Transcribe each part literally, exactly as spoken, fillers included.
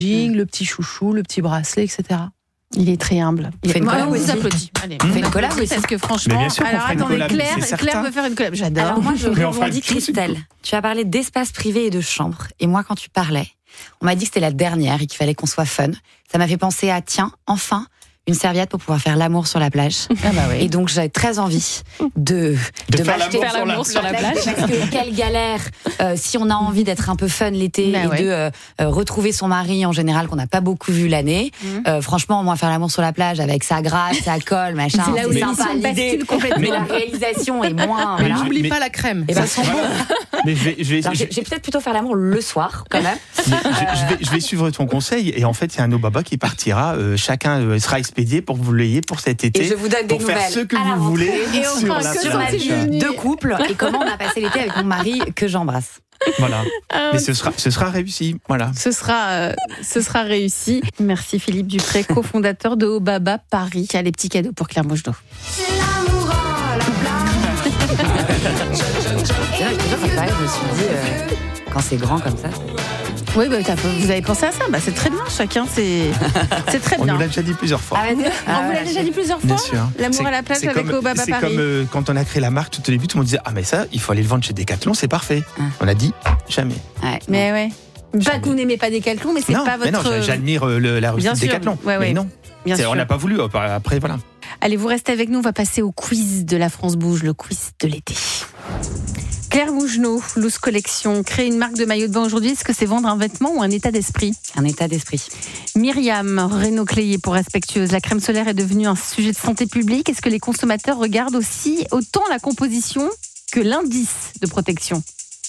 mmh. le petit chouchou, le petit bracelet, et cetera. Il est très humble. Il fait une collab on aussi. vous applaudit. Allez, Mmh. on fait une collab aussi. Parce que franchement, mais bien sûr qu'on alors fera une attendez, collab, Claire, c'est Claire certain. veut faire une collab. J'adore. Alors moi, je Mais enfin, rebondis, tout- Christelle. Tu as parlé d'espace privé et de chambre. Et moi, quand tu parlais, on m'a dit que c'était la dernière et qu'il fallait qu'on soit fun. Ça m'a fait penser à, tiens, enfin, une serviette pour pouvoir faire l'amour sur la plage. Ah bah oui. Et donc, j'avais très envie de, De faire m'acheter- l'amour Faire l'amour sur la plage. Parce que quelle galère euh, si on a envie d'être un peu fun l'été Bah et ouais. de euh, euh, retrouver son mari en général qu'on n'a pas beaucoup vu l'année. Mhm. Euh, franchement, moi, faire l'amour sur la plage avec sa grappe, sa colle, machin, C'est là où c'est l'émission sympa l'idée. bascule complètement. Mais la réalisation est moins. Mais voilà. n'oublie Mais- pas la crème. Et ben, Ça sent Voilà. Mais je vais, je vais, Alors, je- j'ai, j'ai peut-être plutôt faire l'amour le soir, quand même. mais je- je vais, je vais suivre ton conseil et en fait, il y a un Obaba qui partira. euh, chacun euh, sera expédié pour que vous l'ayez pour cet été. Et je vous donne des pour faire nouvelles ce que à la vous voulez rentrée. Et on sur fera la que sur ça, ma plage. c'est vie venu. de couple et comment on a passé l'été avec mon mari que j'embrasse. Voilà. Ah, Mais ce sera, ce sera réussi. Voilà. Ce sera, euh, ce sera réussi. Merci Philippe Dupré, cofondateur de Obaba Paris. Il y a les petits cadeaux pour Claire Mougenot. C'est vrai, je te jure, quand pareil, je me suis dit, euh, quand c'est grand comme ça. Oui, bah, t'as- vous avez pensé à ça. Bah, c'est très bien, chacun, c'est, c'est très On bien. nous l'a déjà dit plusieurs fois. Ah, vas-y. On vous l'a déjà dit plusieurs fois. Bien sûr. L'amour C'est- à la plage c'est avec comme- Obaba C'est Paris. comme euh, quand on a créé la marque, tout au début, tout le monde disait ah mais ça, il faut aller le vendre chez Decathlon, c'est parfait. Ah. On a dit jamais. Ouais, Mais ouais. Pas Jamais. que vous n'aimez pas Decathlon, mais c'est non, pas mais votre. non, j'admire euh, le- la Bien réussite sûr. Decathlon. Ouais, ouais. Mais non, Bien c'est- sûr. on n'a pas voulu. Après, voilà. Allez, vous restez avec nous. On va passer au quiz de la France Bouge, le quiz de l'été. Claire Mougenot, Loose Collection, créer une marque de maillot de bain aujourd'hui, est-ce que c'est vendre un vêtement ou un état d'esprit ? un état d'esprit. Myriam Renaud-Cléier pour Respectueuse, la crème solaire est devenue un sujet de santé publique. Est-ce que les consommateurs regardent aussi autant la composition que l'indice de protection ?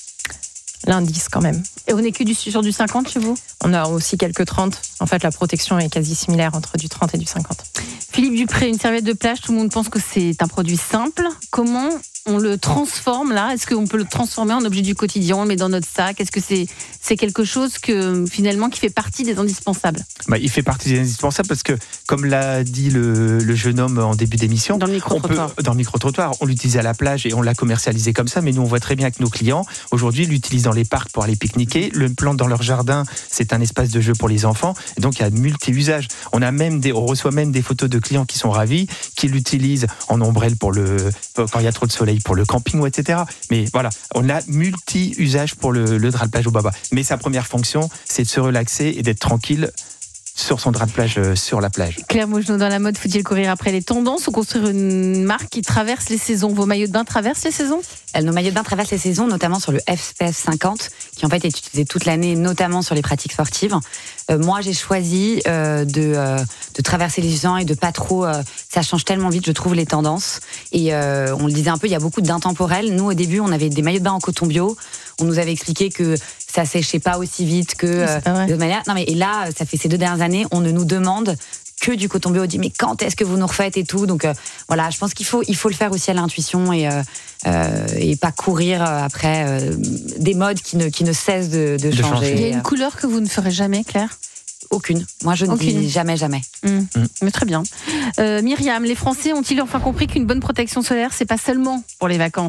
L'indice quand même. Et on est que du, sur du cinquante chez vous ? On a aussi quelques trente. En fait, la protection est quasi similaire entre du trente et du cinquante. Philippe Dupré, une serviette de plage, tout le monde pense que c'est un produit simple. Comment on le transforme là ? Est-ce qu'on peut le transformer en objet du quotidien ? On le met dans notre sac ? Est-ce que c'est, c'est quelque chose que, finalement, qui fait partie des indispensables ? Bah, il fait partie des indispensables parce que, comme l'a dit le, le jeune homme en début d'émission, Dans le on micro-trottoir. peut, dans le micro-trottoir, on l'utilisait à la plage et on l'a commercialisé comme ça, mais nous on voit très bien que nos clients, aujourd'hui, l'utilisent dans les parcs pour aller pique-niquer, le plantent dans leur jardin, c'est un espace de jeu pour les enfants, et donc il y a de multi-usages. On a même des, on reçoit même des photos de clients qui sont ravis, qui l'utilisent en ombrelle pour le, quand il y a trop de soleil pour le camping, ou et cetera. Mais voilà, on a multi-usages pour le, le drap de plage Obaba. Mais sa première fonction, c'est de se relaxer et d'être tranquille sur son drap de plage, euh, sur la plage. Claire Mougenot, dans la mode, faut-il courir après les tendances ou construire une marque qui traverse les saisons ? Vos maillots de bain traversent les saisons ? Euh, Nos maillots de bain traversent les saisons, notamment sur le F P S cinquante, qui en fait est utilisé toute l'année, notamment sur les pratiques sportives. Euh, moi, j'ai choisi euh, de, euh, de traverser les saisons et de pas trop... Euh, ça change tellement vite, je trouve, les tendances. Et euh, on le disait un peu, il y a beaucoup d'intemporels. Nous, au début, on avait des maillots de bain en coton bio. On nous avait expliqué que ça séchait pas aussi vite que... Oui, c'est pas vrai. de manière... Non, mais et là, ça fait ces deux dernières années, on ne nous demande que du coton bio. On dit, mais quand est-ce que vous nous refaites et tout. Donc euh, voilà, je pense qu'il faut, il faut le faire aussi à l'intuition et, euh, euh, et pas courir après euh, des modes qui ne, qui ne cessent de, de, De changer. changer. Il y a une couleur que vous ne ferez jamais, Claire ? Aucune. Moi, je ne Aucune. dis jamais, jamais. Mmh. Mais très bien. Euh, Myriam, les Français ont-ils enfin compris qu'une bonne protection solaire, c'est pas seulement pour les vacances ?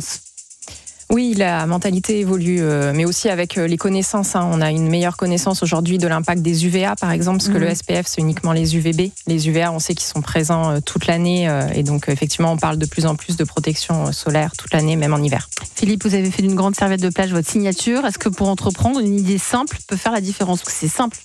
Oui, la mentalité évolue, euh, mais aussi avec euh, les connaissances. Hein. On a une meilleure connaissance aujourd'hui de l'impact des U V A, par exemple, parce que Mhm. le S P F, c'est uniquement les U V B. Les U V A, on sait qu'ils sont présents euh, toute l'année. euh, et donc, effectivement, on parle de plus en plus de protection euh, solaire toute l'année, même en hiver. Philippe, vous avez fait d'une grande serviette de plage votre signature. Est-ce que pour entreprendre, une idée simple peut faire la différence ? Parce que c'est simple.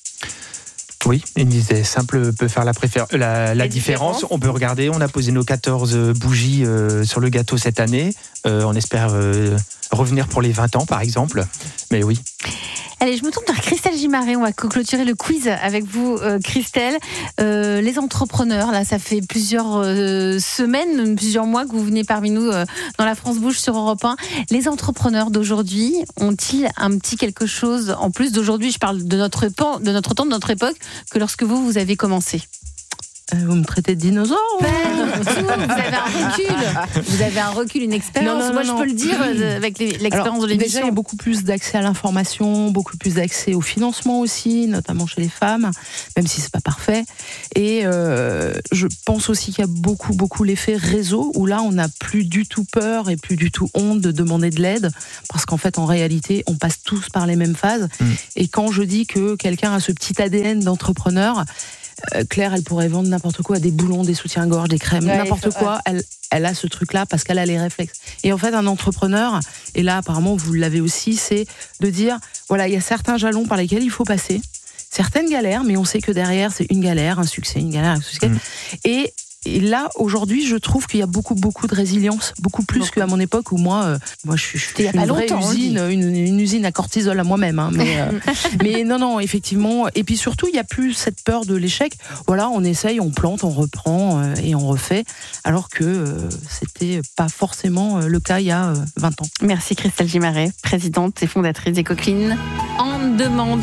Oui, une idée simple peut faire la, préfé- la, la, La différence. différence. On peut regarder, on a posé nos quatorze bougies euh, sur le gâteau cette année. Euh, on espère euh, revenir pour les vingt ans, par exemple. Mais oui. Allez, je me tourne vers Christelle Gimaret. On va clôturer le quiz avec vous, euh, Christelle. Euh, les entrepreneurs, là, ça fait plusieurs euh, semaines, plusieurs mois que vous venez parmi nous euh, dans la France Bouge sur Europe un. Les entrepreneurs d'aujourd'hui ont-ils un petit quelque chose en plus d'aujourd'hui ? Je parle de notre, épo- de notre temps, de notre époque, que lorsque vous, vous avez commencé. Euh, vous me traitez de dinosaure ou... Pas du tout. Vous avez un recul. Vous avez un recul, une expérience. Non, non, Moi, non, je non. peux le dire euh, avec les- l'expérience Alors, de l'émission. déjà, il y a beaucoup plus d'accès à l'information, beaucoup plus d'accès au financement aussi, notamment chez les femmes, même si c'est pas parfait. Et euh, je pense aussi qu'il y a beaucoup, beaucoup l'effet réseau, où là, on n'a plus du tout peur et plus du tout honte de demander de l'aide, parce qu'en fait, en réalité, on passe tous par les mêmes phases. Mmh. Et quand je dis que quelqu'un a ce petit A D N d'entrepreneur, euh, Claire, elle pourrait vendre n'importe quoi, des boulons, des soutiens-gorge, des crèmes, ouais, n'importe quoi. Ouais. Elle, elle a ce truc-là parce qu'elle a les réflexes. Et en fait, un entrepreneur, et là, apparemment, vous l'avez aussi, c'est de dire, voilà, il y a certains jalons par lesquels il faut passer, certaines galères, mais on sait que derrière, c'est une galère, un succès, une galère, un succès. Mmh. Et Et là, aujourd'hui, je trouve qu'il y a beaucoup, beaucoup de résilience, beaucoup plus beaucoup. qu'à mon époque où moi, euh, moi, je suis, je suis une vraie usine, une, une usine à cortisol à moi-même. Hein, mais, euh, mais non, non, effectivement. Et puis surtout, il n'y a plus cette peur de l'échec. Voilà, on essaye, on plante, on reprend euh, et on refait, alors que euh, c'était pas forcément le cas il y a euh, vingt ans. Merci Christelle Gimaret, présidente et fondatrice d'Ecoclean. En demande.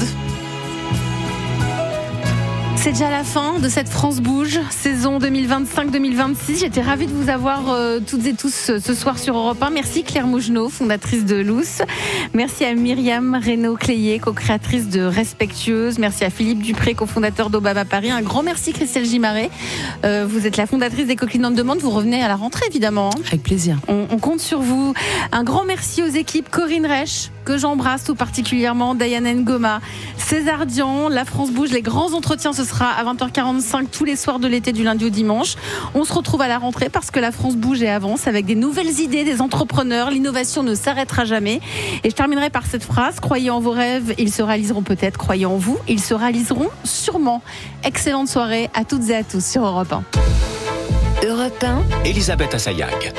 C'est déjà la fin de cette France Bouge, saison deux mille vingt-cinq deux mille vingt-six. J'étais ravie de vous avoir euh, toutes et tous euh, ce soir sur Europe un. Merci Claire Mougenot, fondatrice de Loose. Merci à Myriam Reynaud-Cléier, co-créatrice de Respectueuse. Merci à Philippe Dupré, cofondateur d'Obaba Paris. Un grand merci Christelle Gimaret. Euh, vous êtes la fondatrice d'Ecoclean en demande. Vous revenez à la rentrée évidemment. Avec plaisir. On, on compte sur vous. Un grand merci aux équipes Corinne Reich, que j'embrasse tout particulièrement, Diane Ngoma, César Dian, La France Bouge, les grands entretiens, ce sera à vingt heures quarante-cinq tous les soirs de l'été du lundi au dimanche. On se retrouve à la rentrée parce que la France bouge et avance avec des nouvelles idées, des entrepreneurs. L'innovation ne s'arrêtera jamais. Et je terminerai par cette phrase: croyez en vos rêves, ils se réaliseront peut-être. Croyez en vous, ils se réaliseront sûrement. Excellente soirée à toutes et à tous sur Europe un. Europe un, Elisabeth Assayag.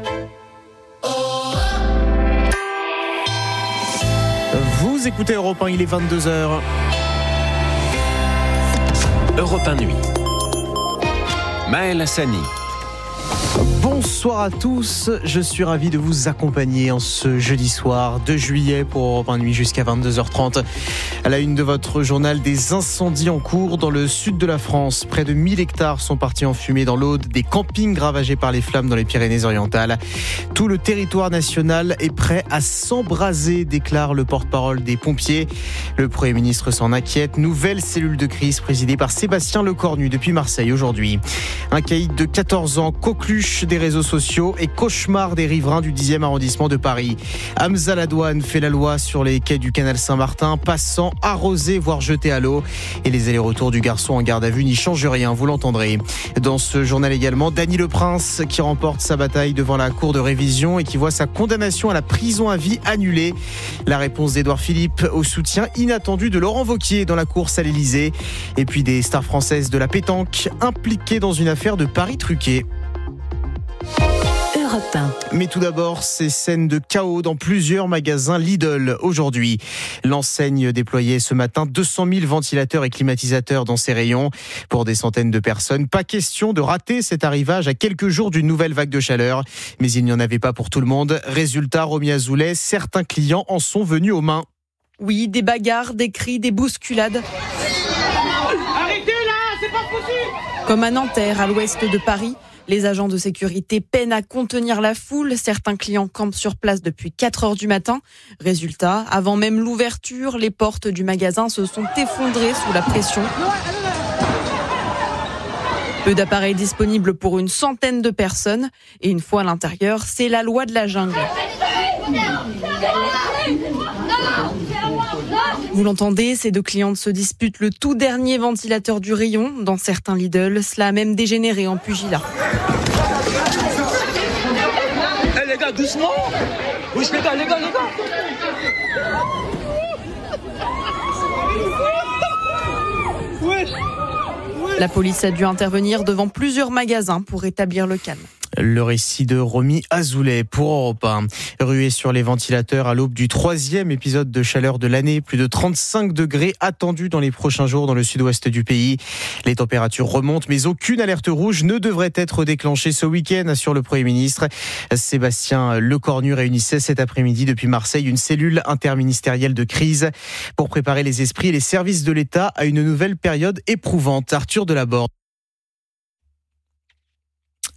Vous écoutez Europe un, il est vingt-deux heures. Europe un Nuit. Maël Hassani. Bonsoir à tous, je suis ravi de vous accompagner en ce jeudi soir deux juillet pour Europe un Nuit jusqu'à vingt-deux heures trente. À la une de votre journal, des incendies en cours dans le sud de la France. Près de mille hectares sont partis en fumée dans l'Aude, des campings ravagés par les flammes dans les Pyrénées-Orientales. Tout le territoire national est prêt à s'embraser, déclare le porte-parole des pompiers. Le Premier ministre s'en inquiète. Nouvelle cellule de crise présidée par Sébastien Lecornu depuis Marseille aujourd'hui. Un caïd de quatorze ans, coqueluche des réseaux sociaux et cauchemar des riverains du dixième arrondissement de Paris. Hamza Ladouane fait la loi sur les quais du canal Saint-Martin, passant arrosé voire jeté à l'eau. Et les allers-retours du garçon en garde à vue n'y changent rien, vous l'entendrez. Dans ce journal également, Dany Le Prince qui remporte sa bataille devant la cour de révision et qui voit sa condamnation à la prison à vie annulée. La réponse d'Édouard Philippe au soutien inattendu de Laurent Wauquiez dans la course à l'Elysée. Et puis des stars françaises de la pétanque impliquées dans une affaire de paris truqués. Europe un. Mais tout d'abord, ces scènes de chaos dans plusieurs magasins Lidl aujourd'hui. L'enseigne déployait ce matin deux cent mille ventilateurs et climatisateurs dans ses rayons pour des centaines de personnes. Pas question de rater cet arrivage à quelques jours d'une nouvelle vague de chaleur. Mais il n'y en avait pas pour tout le monde. Résultat, Romy Azoulay, certains clients en sont venus aux mains. Oui, des bagarres, des cris, des bousculades. Arrêtez là, c'est pas possible! Comme à Nanterre, à l'ouest de Paris. Les agents de sécurité peinent à contenir la foule. Certains clients campent sur place depuis quatre heures du matin. Résultat, avant même l'ouverture, les portes du magasin se sont effondrées sous la pression. Peu d'appareils disponibles pour une centaine de personnes. Et une fois à l'intérieur, c'est la loi de la jungle. Vous l'entendez, ces deux clientes se disputent le tout dernier ventilateur du rayon. Dans certains Lidl, cela a même dégénéré en pugilat. Eh hey, les gars, doucement! Oui, les gars, les gars, les gars! La police a dû intervenir devant plusieurs magasins pour rétablir le calme. Le récit de Romy Azoulay pour Europe un. Rué sur les ventilateurs à l'aube du troisième épisode de chaleur de l'année. Plus de trente-cinq degrés attendus dans les prochains jours dans le sud-ouest du pays. Les températures remontent, mais aucune alerte rouge ne devrait être déclenchée ce week-end, assure le Premier ministre. Sébastien Lecornu réunissait cet après-midi depuis Marseille une cellule interministérielle de crise pour préparer les esprits et les services de l'État à une nouvelle période éprouvante. Arthur Delaborde.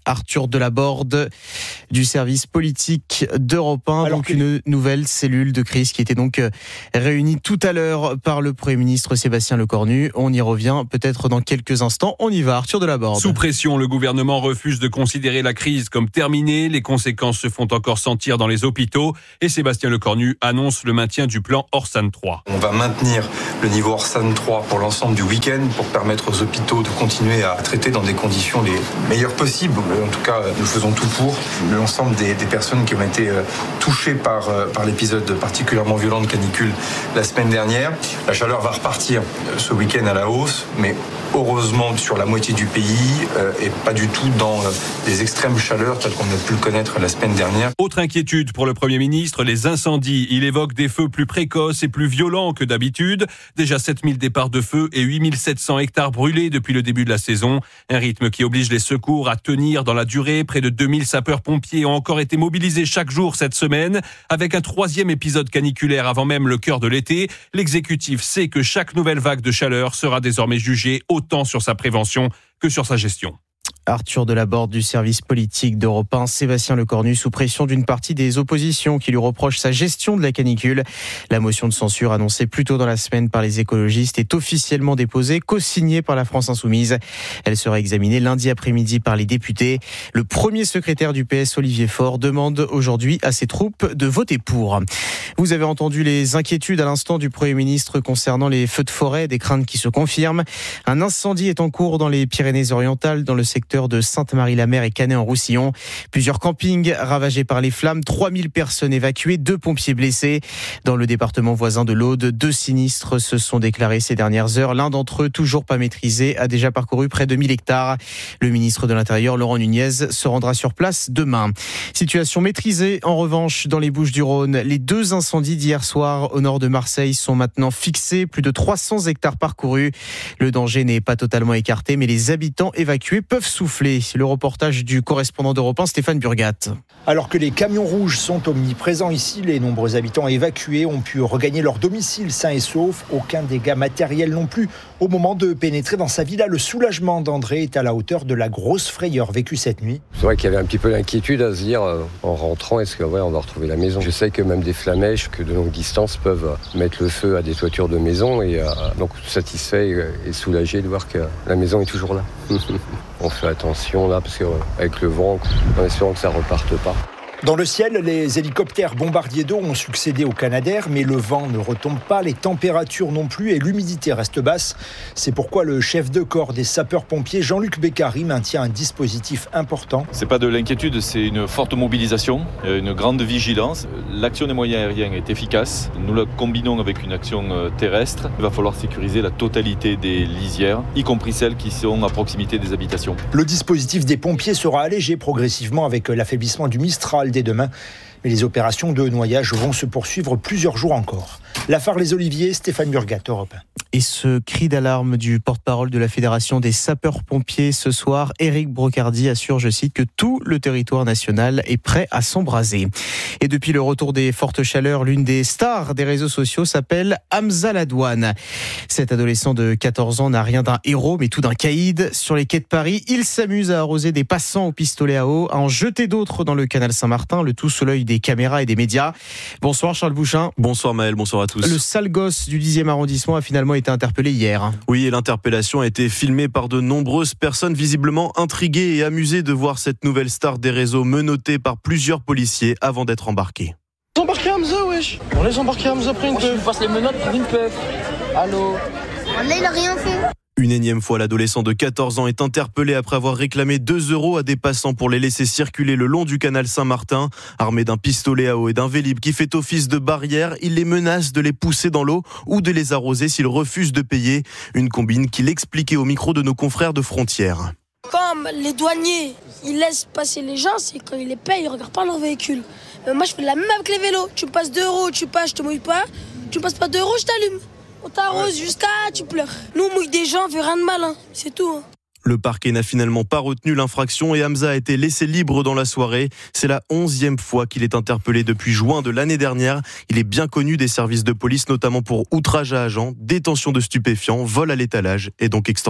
Arthur Delaborde du service politique d'Europe un. Alors donc une nouvelle cellule de crise qui était donc réunie tout à l'heure par le Premier ministre Sébastien Lecornu. On y revient peut-être dans quelques instants. On y va, Arthur Delaborde. Sous pression, le gouvernement refuse de considérer la crise comme terminée. Les conséquences se font encore sentir dans les hôpitaux et Sébastien Lecornu annonce le maintien du plan Orsan trois. On va maintenir le niveau Orsan trois pour l'ensemble du week-end pour permettre aux hôpitaux de continuer à traiter dans des conditions les meilleures possibles. En tout cas, nous faisons tout pour l'ensemble des, des personnes qui ont été touchées par, par l'épisode particulièrement violent de canicule la semaine dernière. La chaleur va repartir ce week-end à la hausse, mais heureusement sur la moitié du pays euh, et pas du tout dans euh, des extrêmes chaleurs telles qu'on a pu le connaître la semaine dernière. Autre inquiétude pour le Premier ministre, les incendies. Il évoque des feux plus précoces et plus violents que d'habitude. Déjà sept mille départs de feu et huit mille sept cents hectares brûlés depuis le début de la saison. Un rythme qui oblige les secours à tenir dans la durée. Près de deux mille sapeurs-pompiers ont encore été mobilisés chaque jour cette semaine. Avec un troisième épisode caniculaire avant même le cœur de l'été, l'exécutif sait que chaque nouvelle vague de chaleur sera désormais jugée autant sur sa prévention que sur sa gestion. Arthur Delaborde du service politique d'Europe un, Sébastien Lecornu sous pression d'une partie des oppositions qui lui reprochent sa gestion de la canicule. La motion de censure annoncée plus tôt dans la semaine par les écologistes est officiellement déposée, co-signée par la France Insoumise. Elle sera examinée lundi après-midi par les députés. Le premier secrétaire du P S, Olivier Faure, demande aujourd'hui à ses troupes de voter pour. Vous avez entendu les inquiétudes à l'instant du Premier ministre concernant les feux de forêt, des craintes qui se confirment. Un incendie est en cours dans les Pyrénées-Orientales, dans le secteur de Sainte-Marie-la-Mer et Canet-en-Roussillon. Plusieurs campings ravagés par les flammes, trois mille personnes évacuées, deux pompiers blessés. Dans le département voisin de l'Aude, deux sinistres se sont déclarés ces dernières heures. L'un d'entre eux, toujours pas maîtrisé, a déjà parcouru près de mille hectares. Le ministre de l'Intérieur, Laurent Nunez, se rendra sur place demain. Situation maîtrisée, en revanche, dans les Bouches-du-Rhône. Les deux incendies d'hier soir au nord de Marseille sont maintenant fixés. Plus de trois cents hectares parcourus. Le danger n'est pas totalement écarté, mais les habitants évacués peuvent souffrir. Le reportage du correspondant d'Europe un, Stéphane Burgat. Alors que les camions rouges sont omniprésents ici, les nombreux habitants évacués ont pu regagner leur domicile sains et saufs. Aucun dégât matériel non plus. Au moment de pénétrer dans sa villa, le soulagement d'André est à la hauteur de la grosse frayeur vécue cette nuit. C'est vrai qu'il y avait un petit peu l'inquiétude à se dire, euh, en rentrant, est-ce qu'on ouais, va retrouver la maison ? Je sais que même des flamèches que de longue distance peuvent mettre le feu à des toitures de maisons. Et euh, donc satisfait et soulagé de voir que la maison est toujours là. On fait attention là, parce qu'avec le vent, en espérant que ça ne reparte pas. Dans le ciel, les hélicoptères bombardiers d'eau ont succédé aux Canadair, mais le vent ne retombe pas, les températures non plus et l'humidité reste basse. C'est pourquoi le chef de corps des sapeurs-pompiers, Jean-Luc Beccari, maintient un dispositif important. C'est pas de l'inquiétude, c'est une forte mobilisation, une grande vigilance. L'action des moyens aériens est efficace. Nous la combinons avec une action terrestre. Il va falloir sécuriser la totalité des lisières, y compris celles qui sont à proximité des habitations. Le dispositif des pompiers sera allégé progressivement avec l'affaiblissement du Mistral dès demain. Mais les opérations de noyage vont se poursuivre plusieurs jours encore. La Phare les Oliviers, Stéphane Burgat, Europe un. Et ce cri d'alarme du porte-parole de la Fédération des sapeurs-pompiers ce soir, Éric Brocardi assure, je cite, que tout le territoire national est prêt à s'embraser. Et depuis le retour des fortes chaleurs, l'une des stars des réseaux sociaux s'appelle Hamza Ladouane. Cet adolescent de quatorze ans n'a rien d'un héros, mais tout d'un caïd. Sur les quais de Paris, il s'amuse à arroser des passants au pistolet à eau, à en jeter d'autres dans le canal Saint-Martin, le tout sous l'œil des caméras et des médias. Bonsoir Charles Bouchin. Bonsoir Maël, bonsoir à tous. Le sale gosse du dixième arrondissement a finalement été interpellé hier. Oui, et l'interpellation a été filmée par de nombreuses personnes visiblement intriguées et amusées de voir cette nouvelle star des réseaux menottée par plusieurs policiers avant d'être embarquée. Embarqué Hamza, wesh. On laisse embarquer Hamza après une peuf. On passe les menottes pour une peuf. Allô. Là, il a rien fait. Une énième fois, l'adolescent de quatorze ans est interpellé après avoir réclamé deux euros à des passants pour les laisser circuler le long du canal Saint-Martin. Armé d'un pistolet à eau et d'un vélib qui fait office de barrière, il les menace de les pousser dans l'eau ou de les arroser s'ils refusent de payer. Une combine qu'il expliquait au micro de nos confrères de Frontières. Comme les douaniers, ils laissent passer les gens, c'est quand ils les payent, ils ne regardent pas leur véhicule. Mais moi, je fais la même avec les vélos. Tu me passes deux euros, tu passes, je te mouille pas. Tu me passes pas deux euros, je t'allume. On t'arrose jusqu'à tu pleures. Nous, on mouille des gens, on fait rien de mal, hein. C'est tout. Hein. Le parquet n'a finalement pas retenu l'infraction et Hamza a été laissé libre dans la soirée. C'est la onzième fois qu'il est interpellé depuis juin de l'année dernière. Il est bien connu des services de police, notamment pour outrage à agent, détention de stupéfiants, vol à l'étalage et donc extorsion.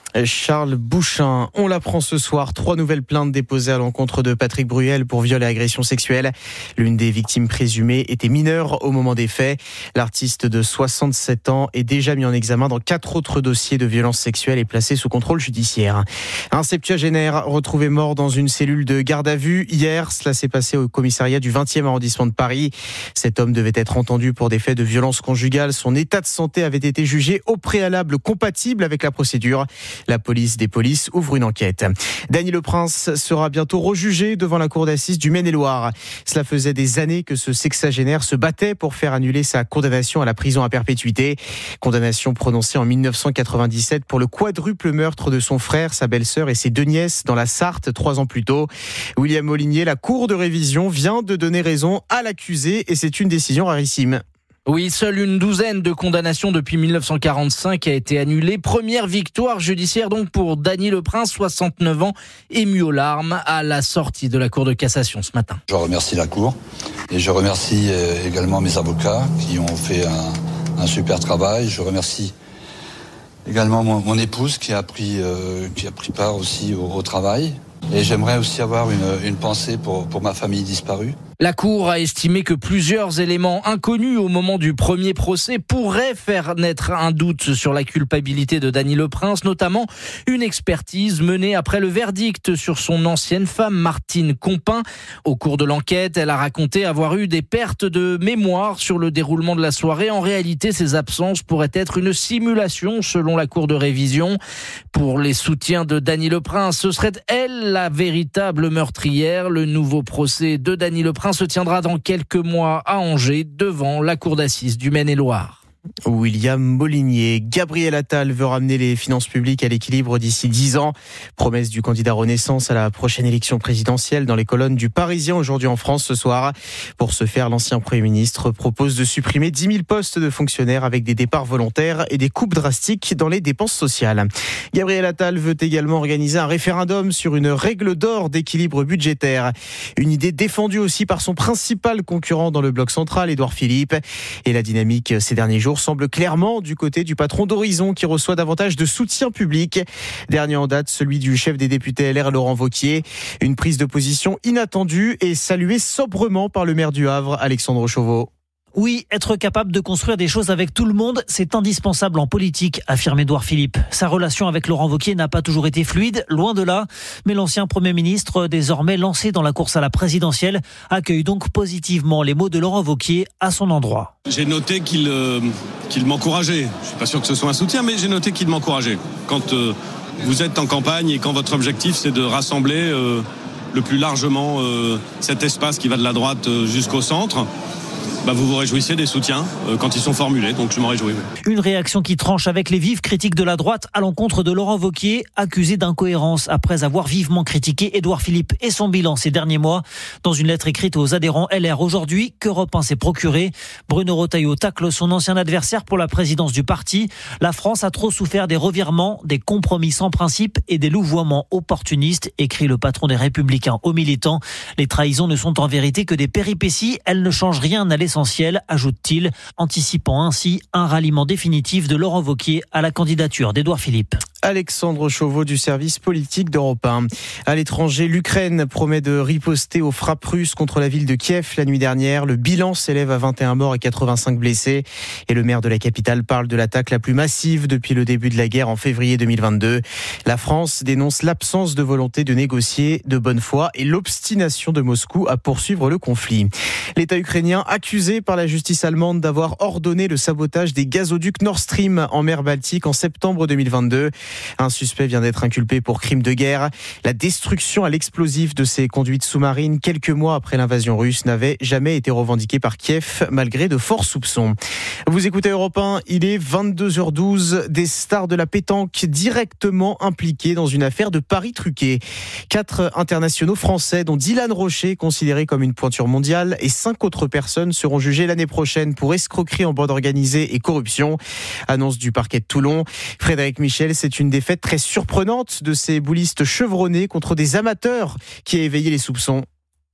Charles Bouchin, on l'apprend ce soir, trois nouvelles plaintes déposées à l'encontre de Patrick Bruel pour viol et agression sexuelle. L'une des victimes présumées était mineure au moment des faits. L'artiste de soixante-sept ans est déjà mis en examen dans quatre autres dossiers de violences sexuelles et placé sous contrôle judiciaire. Un septuagénaire retrouvé mort dans une cellule de garde à vue hier. Cela s'est passé au commissariat du vingtième arrondissement de Paris. Cet homme devait être entendu pour des faits de violence conjugale. Son état de santé avait été jugé au préalable compatible avec la procédure. La police des polices ouvre une enquête. Dany Le Prince sera bientôt rejugé devant la cour d'assises du Maine-et-Loire. Cela faisait des années que ce sexagénaire se battait pour faire annuler sa condamnation à la prison à perpétuité. Condamnation prononcée en dix-neuf cent quatre-vingt-dix-sept pour le quadruple meurtre de son frère, sa belle-sœur et ses deux nièces dans la Sarthe trois ans plus tôt. William Molinier, la cour de révision vient de donner raison à l'accusé et c'est une décision rarissime. Oui, seule une douzaine de condamnations depuis dix-neuf cent quarante-cinq a été annulée. Première victoire judiciaire donc pour Dany Le Prince, soixante-neuf ans, ému aux larmes à la sortie de la Cour de cassation ce matin. Je remercie la Cour et je remercie également mes avocats qui ont fait un, un super travail. Je remercie également mon, mon épouse qui a pris, euh, qui a pris part aussi au, au travail. Et j'aimerais aussi avoir une, une pensée pour, pour ma famille disparue. La Cour a estimé que plusieurs éléments inconnus au moment du premier procès pourraient faire naître un doute sur la culpabilité de Dany Le Prince, notamment une expertise menée après le verdict sur son ancienne femme Martine Compin. Au cours de l'enquête, elle a raconté avoir eu des pertes de mémoire sur le déroulement de la soirée. En réalité, ces absences pourraient être une simulation selon la Cour de révision. Pour les soutiens de Dany Le Prince, ce serait elle la véritable meurtrière. Le nouveau procès de Dany Le Prince se tiendra dans quelques mois à Angers devant la cour d'assises du Maine-et-Loire. William Molinier. Gabriel Attal veut ramener les finances publiques à l'équilibre d'ici dix ans. Promesse du candidat Renaissance à la prochaine élection présidentielle dans les colonnes du Parisien aujourd'hui en France ce soir. Pour ce faire, l'ancien Premier ministre propose de supprimer dix mille postes de fonctionnaires avec des départs volontaires et des coupes drastiques dans les dépenses sociales. Gabriel Attal veut également organiser un référendum sur une règle d'or d'équilibre budgétaire. Une idée défendue aussi par son principal concurrent dans le bloc central, Édouard Philippe. Et la dynamique ces derniers jours semble clairement du côté du patron d'Horizon qui reçoit davantage de soutien public. Dernier en date, celui du chef des députés L R, Laurent Wauquiez. Une prise de position inattendue et saluée sobrement par le maire du Havre, Alexandre Chauveau. Oui, être capable de construire des choses avec tout le monde, c'est indispensable en politique, affirme Édouard Philippe. Sa relation avec Laurent Wauquiez n'a pas toujours été fluide, loin de là. Mais l'ancien Premier ministre, désormais lancé dans la course à la présidentielle, accueille donc positivement les mots de Laurent Wauquiez à son endroit. J'ai noté qu'il, euh, qu'il m'encourageait. Je suis pas sûr que ce soit un soutien, mais j'ai noté qu'il m'encourageait. Quand euh, vous êtes en campagne et quand votre objectif c'est de rassembler euh, le plus largement euh, cet espace qui va de la droite euh, jusqu'au centre, bah vous vous réjouissez des soutiens euh, quand ils sont formulés, donc je m'en réjouis. Oui. Une réaction qui tranche avec les vives critiques de la droite à l'encontre de Laurent Wauquiez, accusé d'incohérence après avoir vivement critiqué Édouard Philippe et son bilan ces derniers mois. Dans une lettre écrite aux adhérents L R aujourd'hui, qu'Europe un s'est procuré, Bruno Retailleau tacle son ancien adversaire pour la présidence du parti. La France a trop souffert des revirements, des compromis sans principe et des louvoiements opportunistes, écrit le patron des Républicains aux militants. Les trahisons ne sont en vérité que des péripéties, elles ne changent rien à l'essentiel, ajoute-t-il, anticipant ainsi un ralliement définitif de Laurent Wauquiez à la candidature d'Édouard Philippe. Alexandre Chauveau du service politique d'Europe un. À l'étranger, l'Ukraine promet de riposter aux frappes russes contre la ville de Kiev la nuit dernière. Le bilan s'élève à vingt et un morts et quatre-vingt-cinq blessés. Et le maire de la capitale parle de l'attaque la plus massive depuis le début de la guerre en février deux mille vingt-deux. La France dénonce l'absence de volonté de négocier de bonne foi et l'obstination de Moscou à poursuivre le conflit. L'État ukrainien accusé par la justice allemande d'avoir ordonné le sabotage des gazoducs Nord Stream en mer Baltique en septembre deux mille vingt-deux. Un suspect vient d'être inculpé pour crime de guerre. La destruction à l'explosif de ces conduites sous-marines quelques mois après l'invasion russe n'avait jamais été revendiquée par Kiev, malgré de forts soupçons. Vous écoutez Europe un, il est vingt-deux heures douze. Des stars de la pétanque directement impliquées dans une affaire de paris truqués. Quatre internationaux français, dont Dylan Rocher, considéré comme une pointure mondiale, et cinq autres personnes seront jugées l'année prochaine pour escroquerie en bande organisée et corruption. Annonce du parquet de Toulon. Frédéric Michel, c'est une défaite très surprenante de ces boulistes chevronnés contre des amateurs qui a éveillé les soupçons.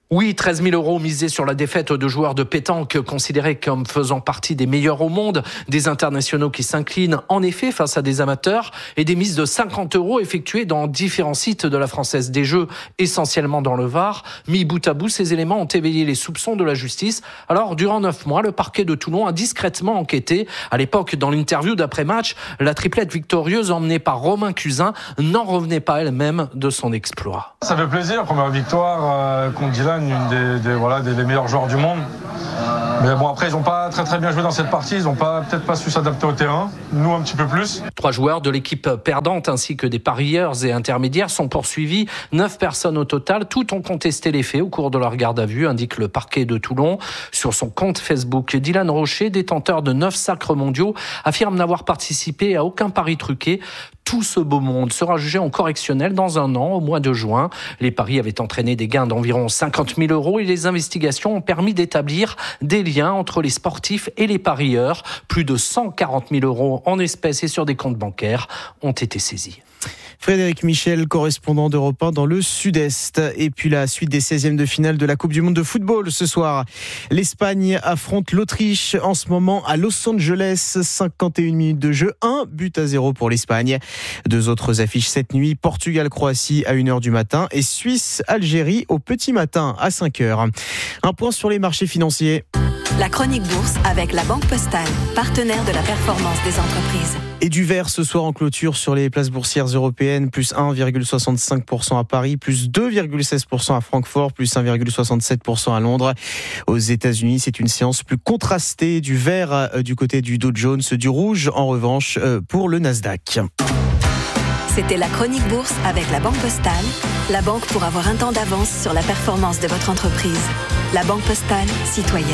Oui, treize mille euros misés sur la défaite de joueurs de pétanque considérés comme faisant partie des meilleurs au monde, des internationaux qui s'inclinent en effet face à des amateurs et des mises de cinquante euros effectuées dans différents sites de la Française des Jeux, essentiellement dans le Var. Mis bout à bout, ces éléments ont éveillé les soupçons de la justice. Alors, durant neuf mois, le parquet de Toulon a discrètement enquêté. À l'époque, dans l'interview d'après-match, la triplette victorieuse emmenée par Romain Cusin n'en revenait pas elle-même de son exploit. Ça fait plaisir, première victoire euh, contre Dylan, une des, des, voilà, des, des meilleurs joueurs du monde. Mais bon, après, ils n'ont pas très très bien joué dans cette partie. Ils n'ont pas, peut-être pas su s'adapter au terrain. Nous, un petit peu plus. Trois joueurs de l'équipe perdante ainsi que des parieurs et intermédiaires sont poursuivis. Neuf personnes au total. Toutes ont contesté les faits au cours de leur garde à vue, indique le parquet de Toulon. Sur son compte Facebook, Dylan Rocher, détenteur de neuf sacres mondiaux, affirme n'avoir participé à aucun pari truqué. Tout ce beau monde sera jugé en correctionnel dans un an, au mois de juin. Les paris avaient entraîné des gains d'environ cinquante mille euros et les investigations ont permis d'établir des liens entre les sportifs et les parieurs. Plus de cent quarante mille euros en espèces et sur des comptes bancaires ont été saisis. Frédéric Michel, correspondant d'Europe un dans le Sud-Est. Et puis la suite des seizièmes de finale de la Coupe du Monde de football ce soir. L'Espagne affronte l'Autriche en ce moment à Los Angeles. cinquante et une minutes de jeu, un but à zéro pour l'Espagne. Deux autres affiches cette nuit. Portugal-Croatie à une heure du matin et Suisse-Algérie au petit matin à cinq heures. Un point sur les marchés financiers. La chronique bourse avec la Banque Postale, partenaire de la performance des entreprises. Et du vert ce soir en clôture sur les places boursières européennes, plus un virgule soixante-cinq pour cent à Paris, plus deux virgule seize pour cent à Francfort, plus un virgule soixante-sept pour cent à Londres. Aux États-Unis, c'est une séance plus contrastée, du vert du côté du Dow Jones, du rouge en revanche pour le Nasdaq. C'était la chronique bourse avec la Banque Postale, la banque pour avoir un temps d'avance sur la performance de votre entreprise. La Banque Postale, citoyenne.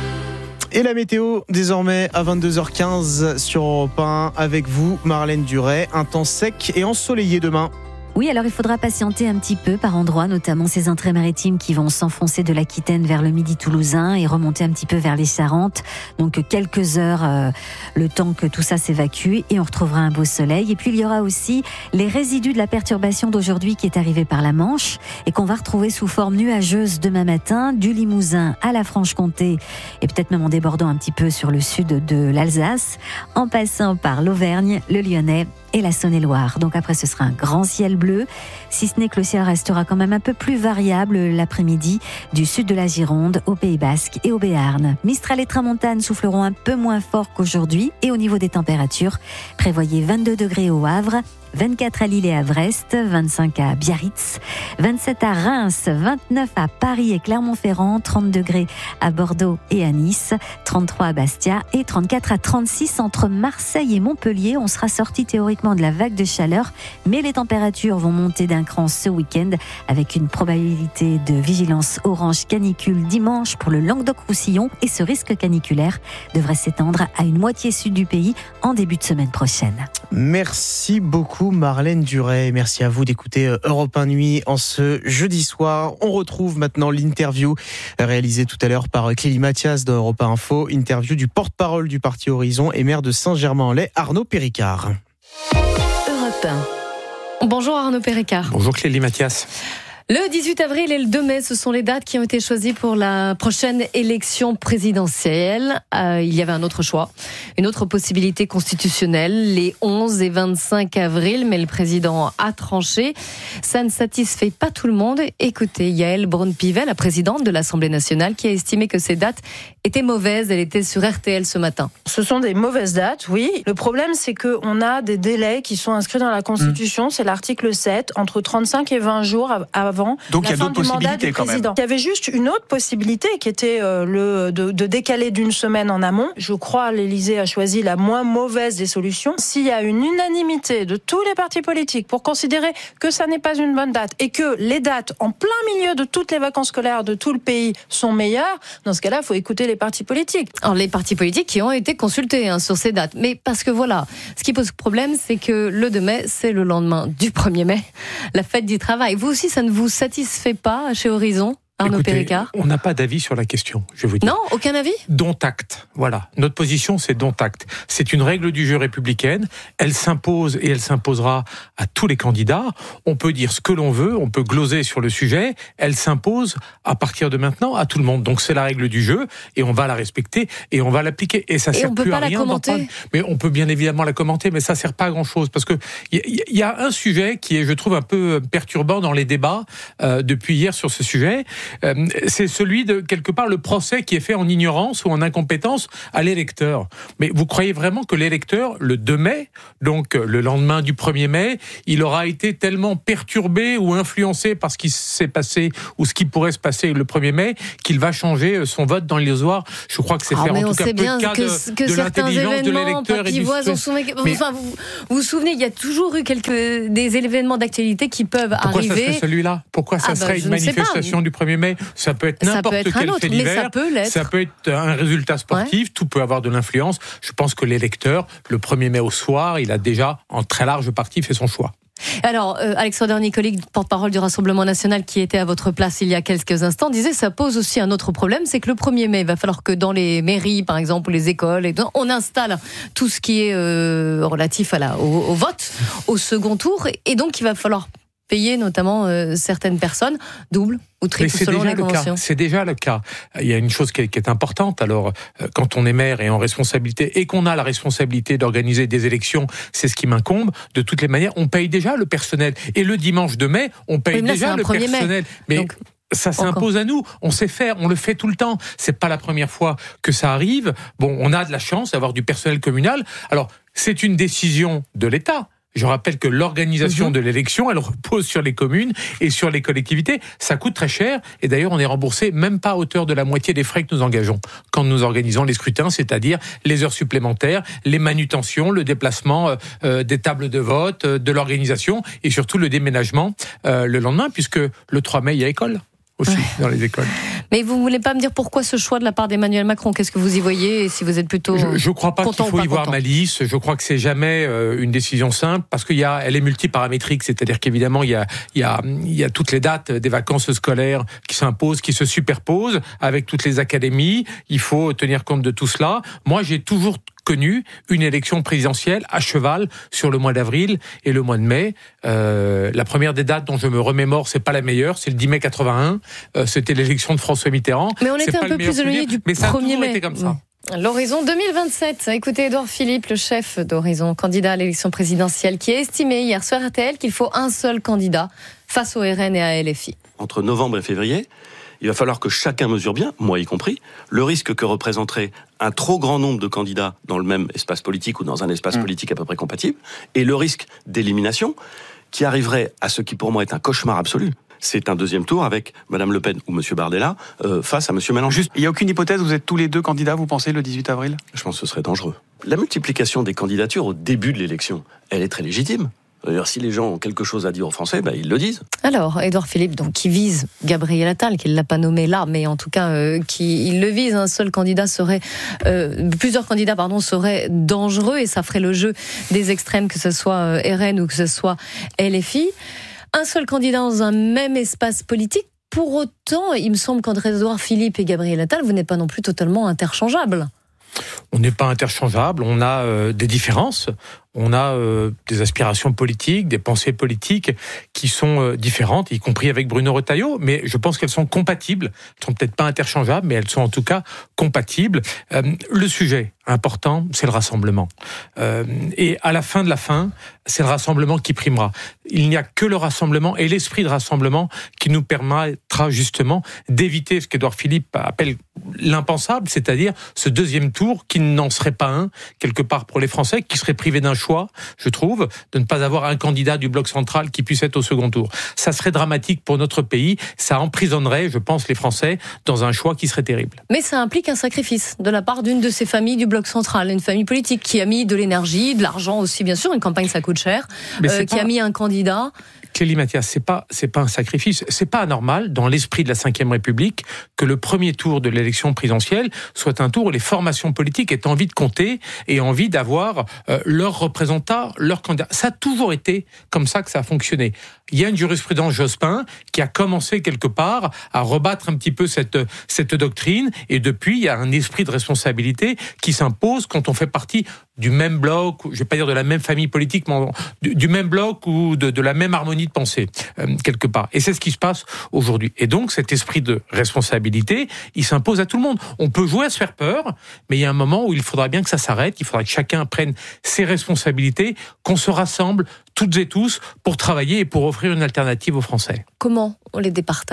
Et la météo, désormais à vingt-deux heures quinze sur Europe un, avec vous, Marlène Duret. Un temps sec et ensoleillé demain. Oui, alors il faudra patienter un petit peu par endroits, notamment ces entrées maritimes qui vont s'enfoncer de l'Aquitaine vers le midi toulousain et remonter un petit peu vers les Charentes. Donc quelques heures, euh, le temps que tout ça s'évacue et on retrouvera un beau soleil. Et puis il y aura aussi les résidus de la perturbation d'aujourd'hui qui est arrivée par la Manche et qu'on va retrouver sous forme nuageuse demain matin, du Limousin à la Franche-Comté et peut-être même en débordant un petit peu sur le sud de l'Alsace, en passant par l'Auvergne, le Lyonnais et la Saône-et-Loire. Donc après, ce sera un grand ciel bleu, si ce n'est que le ciel restera quand même un peu plus variable l'après-midi du sud de la Gironde au Pays Basque et au Béarn. Mistral et tramontane souffleront un peu moins fort qu'aujourd'hui et au niveau des températures, prévoyez vingt-deux degrés au Havre, vingt-quatre à Lille et à Brest, vingt-cinq à Biarritz, vingt-sept à Reims, vingt-neuf à Paris et Clermont-Ferrand, trente degrés à Bordeaux et à Nice, trente-trois à Bastia et trente-quatre à trente-six entre Marseille et Montpellier. On sera sorti théoriquement de la vague de chaleur, mais les températures vont monter d'un cran ce week-end avec une probabilité de vigilance orange canicule dimanche pour le Languedoc-Roussillon et ce risque caniculaire devrait s'étendre à une moitié sud du pays en début de semaine prochaine. Merci beaucoup Marlène Duret. Merci à vous d'écouter Europe un Nuit en ce jeudi soir. On retrouve maintenant l'interview réalisée tout à l'heure par Clélie Mathias d'Europe un Info. Interview du porte-parole du parti Horizon et maire de Saint-Germain-en-Laye, Arnaud Péricard. Europe un. Bonjour Arnaud Péricard. Bonjour Clélie Mathias. Le dix-huit avril et le deux mai, ce sont les dates qui ont été choisies pour la prochaine élection présidentielle. Euh, il y avait un autre choix, une autre possibilité constitutionnelle, les onze et vingt-cinq avril, mais le président a tranché. Ça ne satisfait pas tout le monde. Écoutez, Yaël Braun-Pivet, la présidente de l'Assemblée nationale, qui a estimé que ces dates étaient mauvaises. Elle était sur R T L ce matin. Ce sont des mauvaises dates, oui. Le problème, c'est qu'on a des délais qui sont inscrits dans la Constitution. Mmh. C'est l'article sept, entre trente-cinq et vingt jours avant Donc la il y a fin d'autres du mandat possibilités du quand même. président. Il y avait juste une autre possibilité qui était euh, le, de, de décaler d'une semaine en amont. Je crois que l'Élysée a choisi la moins mauvaise des solutions. S'il y a une unanimité de tous les partis politiques pour considérer que ça n'est pas une bonne date et que les dates en plein milieu de toutes les vacances scolaires de tout le pays sont meilleures, dans ce cas-là, il faut écouter les partis politiques. Alors les partis politiques qui ont été consultés hein, sur ces dates. Mais parce que voilà, ce qui pose problème, c'est que le deux mai, c'est le lendemain du premier mai, la fête du travail. Vous aussi, ça ne vous satisfait pas chez Horizon ? Arnaud Écoutez, Péricard. On n'a pas d'avis sur la question, je vais vous dire. Non, aucun avis ? Dont acte. Voilà. Notre position, c'est dont acte. C'est une règle du jeu républicaine. Elle s'impose et elle s'imposera à tous les candidats. On peut dire ce que l'on veut, on peut gloser sur le sujet. Elle s'impose à partir de maintenant à tout le monde. Donc c'est la règle du jeu et on va la respecter et on va l'appliquer. Et ça et sert on peut plus pas à rien la d'en commenter. parler. Mais on peut bien évidemment la commenter, mais ça sert pas à grand chose parce que il y, y a un sujet qui est, je trouve, un peu perturbant dans les débats euh, depuis hier sur ce sujet. Euh, c'est celui de, quelque part, le procès qui est fait en ignorance ou en incompétence à l'électeur. Mais vous croyez vraiment que l'électeur, le deux mai, donc le lendemain du premier mai, il aura été tellement perturbé ou influencé par ce qui s'est passé ou ce qui pourrait se passer le premier mai, qu'il va changer son vote dans l'illusoire? Je crois que c'est Ah, faire mais en on tout cas sait peu bien de cas que, de, que de certains l'intelligence de événements, l'électeur et du voient, stress. vous, Mais enfin, vous, vous vous souvenez, il y a toujours eu quelques des événements d'actualité qui peuvent pourquoi arriver. ça serait celui-là? Pourquoi ça Ah, bah, serait je une ne sais pas. manifestation du premier mai? Ça peut être Ça peut n'importe être un quel autre, fait mais divers. ça peut l'être. Ça peut être un résultat sportif. Tout peut avoir de l'influence. Je pense que l'électeur, le premier mai au soir, il a déjà en très large partie fait son choix. Alors, euh, Alexandre Nicolic, porte-parole du Rassemblement national, qui était à votre place il y a quelques instants, disait ça pose aussi un autre problème, c'est que le premier mai, il va falloir que dans les mairies, par exemple, ou les écoles, et on installe tout ce qui est euh, relatif à la, au, au vote, au second tour, et donc il va falloir payer notamment euh, certaines personnes double ou triple selon la convention. C'est déjà le cas. Il y a une chose qui est, qui est importante. Alors, euh, quand on est maire et en responsabilité et qu'on a la responsabilité d'organiser des élections, c'est ce qui m'incombe. De toutes les manières, on paye déjà le personnel. Et le dimanche de mai, on paye oui, là, déjà le personnel. Mais donc, ça s'impose à nous. On sait faire, on le fait tout le temps. C'est pas la première fois que ça arrive. Bon, on a de la chance d'avoir du personnel communal. Alors, c'est une décision de l'État. Je rappelle que l'organisation mmh. de l'élection, elle repose sur les communes et sur les collectivités. Ça coûte très cher et d'ailleurs on est remboursé même pas à hauteur de la moitié des frais que nous engageons quand nous organisons les scrutins, c'est-à-dire les heures supplémentaires, les manutentions, le déplacement euh, des tables de vote, euh, de l'organisation et surtout le déménagement euh, le lendemain puisque le trois mai il y a école aussi ouais. dans les écoles. Mais vous ne voulez pas me dire pourquoi ce choix de la part d'Emmanuel Macron? Qu'est-ce que vous y voyez et si vous êtes plutôt Je ne crois pas qu'il faut y voir malice. Je crois que c'est jamais euh, une décision simple parce qu'il y a, elle est multiparamétrique. C'est-à-dire qu'évidemment, il y a, il y a, il y a toutes les dates des vacances scolaires qui s'imposent, qui se superposent avec toutes les académies. Il faut tenir compte de tout cela. Moi, j'ai toujours connu une élection présidentielle à cheval sur le mois d'avril et le mois de mai. Euh, la première des dates dont je me remémore, c'est pas la meilleure, c'est le dix mai quatre-vingt-un. Euh, c'était l'élection de François Mitterrand. Mais on était un peu plus éloigné du mais ça premier mai. Été comme ça. L'horizon deux mille vingt-sept. Écoutez Édouard Philippe, le chef d'Horizon, candidat à l'élection présidentielle, qui a estimé hier sur R T L qu'il faut un seul candidat face au R N et à L F I. Entre novembre et février, il va falloir que chacun mesure bien, moi y compris, le risque que représenterait un trop grand nombre de candidats dans le même espace politique ou dans un espace mmh. politique à peu près compatible, et le risque d'élimination qui arriverait à ce qui pour moi est un cauchemar absolu. C'est un deuxième tour avec Mme Le Pen ou M. Bardella euh, face à M. Mélenchon. Juste, il n'y a aucune hypothèse, vous êtes tous les deux candidats, vous pensez, le dix-huit avril ? Je pense que ce serait dangereux. La multiplication des candidatures au début de l'élection, elle est très légitime. D'ailleurs, si les gens ont quelque chose à dire aux Français, bah, ils le disent. Alors, Édouard Philippe, donc, qui vise Gabriel Attal, qui ne l'a pas nommé là, mais en tout cas, euh, qui, il le vise, un seul candidat serait, euh, plusieurs candidats, pardon, seraient dangereux et ça ferait le jeu des extrêmes, que ce soit euh, R N ou que ce soit L F I. Un seul candidat dans un même espace politique. Pour autant, il me semble qu'André Édouard Philippe et Gabriel Attal, vous n'êtes pas non plus totalement interchangeables. On n'est pas interchangeables, on a euh, des différences, on a euh, des aspirations politiques, des pensées politiques qui sont euh, différentes, y compris avec Bruno Retailleau, mais je pense qu'elles sont compatibles. Elles sont peut-être pas interchangeables, mais elles sont en tout cas compatibles. Euh, le sujet important, c'est le rassemblement. Euh, et à la fin de la fin, c'est le rassemblement qui primera. Il n'y a que le rassemblement et l'esprit de rassemblement qui nous permettra justement d'éviter ce qu'Édouard Philippe appelle l'impensable, c'est-à-dire ce deuxième tour qui n'en serait pas un, quelque part pour les Français, qui seraient privés d'un choix, je trouve, de ne pas avoir un candidat du bloc central qui puisse être au second tour. Ça serait dramatique pour notre pays, ça emprisonnerait, je pense, les Français dans un choix qui serait terrible. Mais ça implique un sacrifice de la part d'une de ces familles du bloc central, une famille politique qui a mis de l'énergie, de l'argent aussi, bien sûr, une campagne ça coûte cher, euh, qui pas... a mis un candidat. Clélie Mathias, c'est pas c'est pas un sacrifice, c'est pas anormal dans l'esprit de la cinquième République que le premier tour de l'élection présidentielle soit un tour où les formations politiques aient envie de compter et envie d'avoir euh, leurs représentants, leurs candidats. Ça a toujours été comme ça que ça a fonctionné. Il y a une jurisprudence Jospin qui a commencé quelque part à rebattre un petit peu cette cette doctrine, et depuis il y a un esprit de responsabilité qui s'impose quand on fait partie du même bloc, je vais pas dire de la même famille politique, mais du, du même bloc ou de, de la même harmonie de pensée, euh, quelque part. Et c'est ce qui se passe aujourd'hui. Et donc, cet esprit de responsabilité, il s'impose à tout le monde. On peut jouer à se faire peur, mais il y a un moment où il faudra bien que ça s'arrête, il faudra que chacun prenne ses responsabilités, qu'on se rassemble toutes et tous pour travailler et pour offrir une alternative aux Français. Comment on les départage ?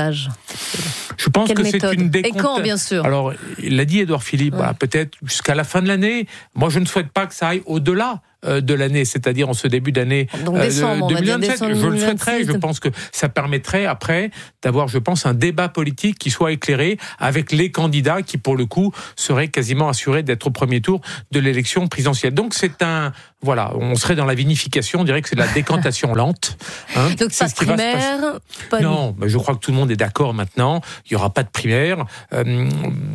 Je pense Quelle que méthode ? c'est une des Et quand, bien sûr. Alors, il l'a dit Édouard Philippe, Ouais. bah, peut-être jusqu'à la fin de l'année. Moi, je ne souhaite pas que ça aille au-delà euh, de l'année, c'est-à-dire en ce début d'année Donc, décembre, on de va dire deux mille vingt-sept. décembre Je le souhaiterais. deux mille vingt-six. Je pense que ça permettrait après d'avoir, je pense, un débat politique qui soit éclairé avec les candidats qui, pour le coup, seraient quasiment assurés d'être au premier tour de l'élection présidentielle. Donc, c'est un... Voilà, on serait dans la vinification, on dirait que c'est de la décantation lente. Hein. Donc, C'est pas ce de qui va se primaire, passer. pas de- Non, mais je crois que tout le monde est d'accord maintenant. Il n'y aura pas de primaire. Euh,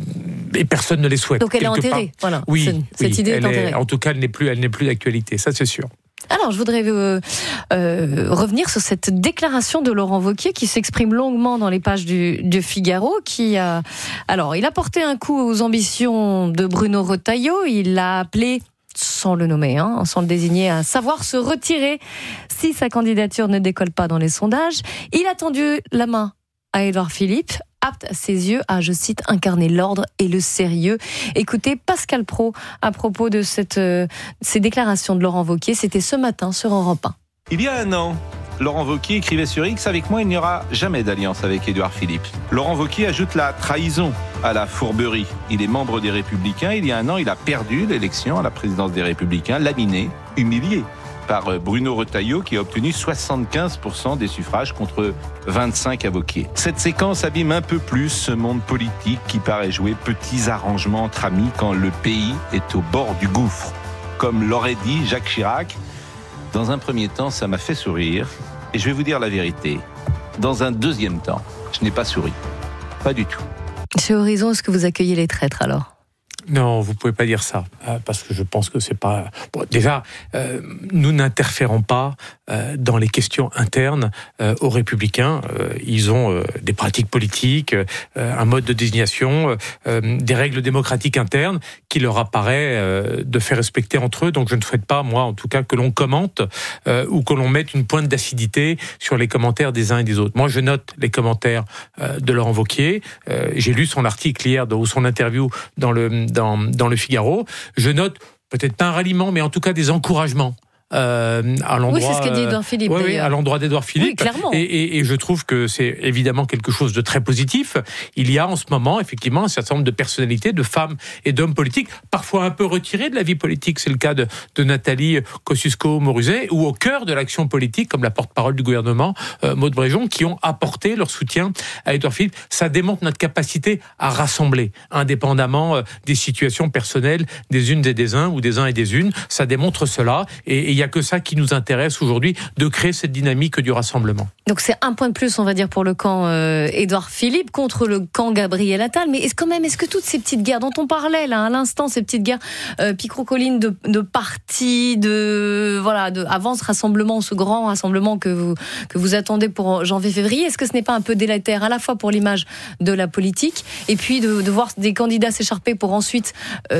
et personne ne les souhaite. Donc elle est quelque enterrée, part. voilà. Oui, C'est- cette oui, idée est elle enterrée. En tout cas, elle n'est plus, elle n'est plus d'actualité. Ça, c'est sûr. Alors, je voudrais euh, euh, revenir sur cette déclaration de Laurent Wauquiez qui s'exprime longuement dans les pages du, du Figaro. Qui a, alors, il a porté un coup aux ambitions de Bruno Retailleau. Il l'a appelé, sans le nommer, hein, sans le désigner, à savoir se retirer si sa candidature ne décolle pas dans les sondages. Il a tendu la main à Édouard Philippe, apte à ses yeux à, je cite, incarner l'ordre et le sérieux. Écoutez Pascal Praud à propos de cette, euh, ces déclarations de Laurent Wauquiez. C'était ce matin sur Europe un. Il y a un an, Laurent Wauquiez écrivait sur X « Avec moi, il n'y aura jamais d'alliance avec Édouard Philippe ». Laurent Wauquiez ajoute la trahison à la fourberie. Il est membre des Républicains. Il y a un an, il a perdu l'élection à la présidence des Républicains, laminé, humilié par Bruno Retailleau qui a obtenu soixante-quinze pour cent des suffrages contre vingt-cinq à Wauquiez. Cette séquence abîme un peu plus ce monde politique qui paraît jouer petits arrangements entre amis quand le pays est au bord du gouffre. Comme l'aurait dit Jacques Chirac, dans un premier temps, ça m'a fait sourire. Et je vais vous dire la vérité. Dans un deuxième temps, je n'ai pas souri. Pas du tout. Chez Horizon, est-ce que vous accueillez les traîtres alors ? Non, vous pouvez pas dire ça, euh, parce que je pense que c'est pas... Bon, déjà, euh, nous n'interférons pas euh, dans les questions internes euh, aux Républicains. Euh, ils ont euh, des pratiques politiques, euh, un mode de désignation, euh, des règles démocratiques internes qui leur apparaît euh, de faire respecter entre eux. Donc je ne souhaite pas, moi, en tout cas, que l'on commente euh, ou que l'on mette une pointe d'acidité sur les commentaires des uns et des autres. Moi, je note les commentaires euh, de Laurent Wauquiez. Euh, j'ai lu son article hier, ou son interview dans le... Dans, dans le Figaro, je note peut-être pas un ralliement, mais en tout cas des encouragements. Euh, à l'endroit, oui, c'est ce qu'a dit Édouard Philippe. Oui, oui, à l'endroit d'Édouard Philippe. Oui, clairement. Et, et, et je trouve que c'est évidemment quelque chose de très positif. Il y a en ce moment, effectivement, un certain nombre de personnalités, de femmes et d'hommes politiques, parfois un peu retirés de la vie politique. C'est le cas de, de Nathalie Kosciusko-Morizet, ou au cœur de l'action politique, comme la porte-parole du gouvernement, euh, Maud Bréjon, qui ont apporté leur soutien à Édouard Philippe. Ça démontre notre capacité à rassembler, indépendamment euh, des situations personnelles des unes et des uns, ou des uns et des unes. Ça démontre cela. Et, et il n'y a que ça qui nous intéresse aujourd'hui, de créer cette dynamique du rassemblement. Donc c'est un point de plus, on va dire, pour le camp euh, Édouard Philippe contre le camp Gabriel Attal. Mais est-ce quand même, est-ce que toutes ces petites guerres dont on parlait là à l'instant, ces petites guerres euh, picrocolines de, de partis, de voilà, de avant ce rassemblement, ce grand rassemblement que vous que vous attendez pour janvier-février, est-ce que ce n'est pas un peu délétère à la fois pour l'image de la politique et puis de, de voir des candidats s'écharper pour ensuite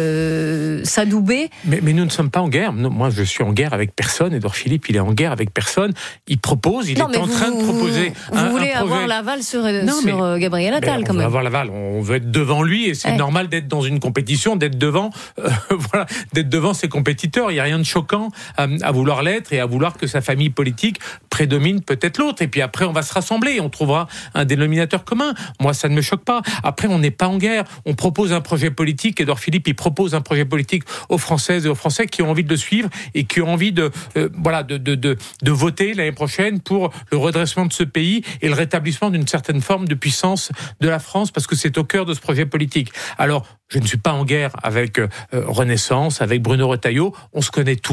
euh, s'adouber? Mais, mais nous ne sommes pas en guerre. Moi, je suis en guerre avec personne. Édouard Philippe, il est en guerre avec personne. Il propose, il non, est en vous, train de proposer vous, un, vous voulez un projet. avoir l'aval sur, non, sur mais, Gabriel Attal, on quand veut même. avoir l'aval. On veut être devant lui et c'est ouais. normal d'être dans une compétition, d'être devant, euh, voilà, d'être devant ses compétiteurs. Il n'y a rien de choquant à, à vouloir l'être et à vouloir que sa famille politique prédomine peut-être l'autre. Et puis après, on va se rassembler et on trouvera un dénominateur commun. Moi, ça ne me choque pas. Après, on n'est pas en guerre. On propose un projet politique. Édouard Philippe, il propose un projet politique aux Françaises et aux Français qui ont envie de le suivre et qui ont envie de, euh, voilà, de, de, de, de voter l'année prochaine pour le redressement de ce pays et le rétablissement d'une certaine forme de puissance de la France, parce que c'est au cœur de ce projet politique. Alors, je ne suis pas en guerre avec euh, Renaissance, avec Bruno Retailleau. On se connaît tous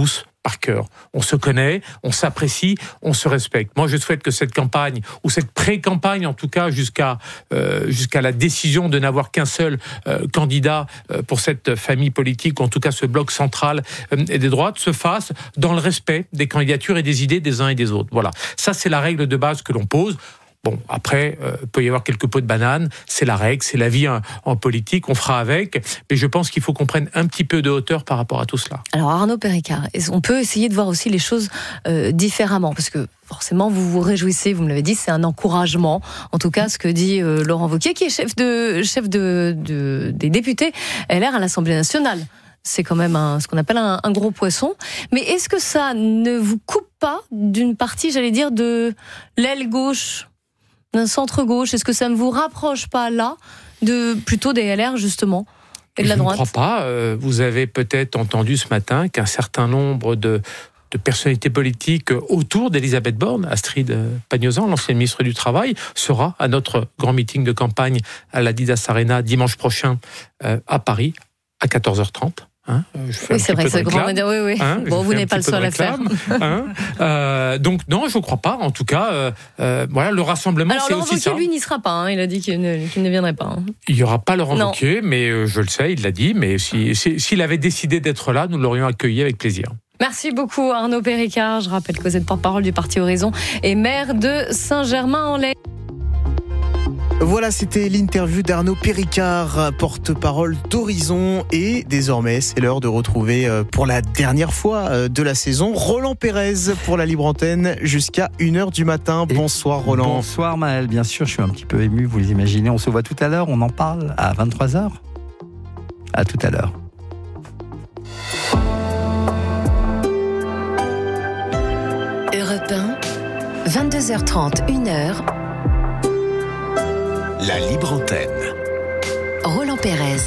par cœur. On se connaît, on s'apprécie, on se respecte. Moi, je souhaite que cette campagne, ou cette pré-campagne en tout cas, jusqu'à euh, jusqu'à la décision de n'avoir qu'un seul euh, candidat euh, pour cette famille politique, ou en tout cas ce bloc central euh, et des droites, se fasse dans le respect des candidatures et des idées des uns et des autres. Voilà. Ça, c'est la règle de base que l'on pose. Bon, après, il euh, peut y avoir quelques pots de banane, c'est la règle, c'est la vie en, en politique, on fera avec, mais je pense qu'il faut qu'on prenne un petit peu de hauteur par rapport à tout cela. Alors Arnaud Péricard, on peut essayer de voir aussi les choses euh, différemment, parce que forcément vous vous réjouissez, vous me l'avez dit, c'est un encouragement, en tout cas ce que dit euh, Laurent Wauquiez, qui est chef, de, chef de, de, des députés L R à l'Assemblée nationale. C'est quand même un, ce qu'on appelle un, un gros poisson. Mais est-ce que ça ne vous coupe pas d'une partie, j'allais dire, de l'aile gauche, d'un centre-gauche? Est-ce que ça ne vous rapproche pas là, de, plutôt des L R justement, et de la droite? Je ne crois pas. Euh, vous avez peut-être entendu ce matin qu'un certain nombre de, de personnalités politiques autour d'Elisabeth Borne, Astrid Pagnozan, l'ancienne ministre du Travail, sera à notre grand meeting de campagne à l'Adidas Arena dimanche prochain euh, à Paris à quatorze heures trente. Hein, je fais oui, c'est vrai que c'est grand. Oui, oui. Hein, bon, vous n'êtes pas le seul à faire. Hein, euh, donc non, je ne crois pas. En tout cas, euh, euh, voilà, le rassemblement, alors, c'est Laurent aussi Wauquiez, ça. Lui, n'y sera pas. Hein. Il a dit qu'il ne, qu'il ne viendrait pas. Hein. Il n'y aura pas Laurent Wauquiez, mais euh, je le sais, il l'a dit. Mais si, si, s'il avait décidé d'être là, nous l'aurions accueilli avec plaisir. Merci beaucoup Arnaud Péricard. Je rappelle que vous êtes porte-parole du Parti Horizon et maire de Saint-Germain-en-Laye. Voilà, c'était l'interview d'Arnaud Péricard, porte-parole d'Horizon. Et désormais, c'est l'heure de retrouver pour la dernière fois de la saison Roland Pérez pour la libre antenne jusqu'à une heure du matin. Bonsoir Roland. Bonsoir Maël, bien sûr, je suis un petit peu ému, vous l'imaginez. On se voit tout à l'heure, on en parle à vingt-trois heures. À tout à l'heure. Europe un, vingt-deux heures trente, une heure. La libre antenne. Roland Pérez.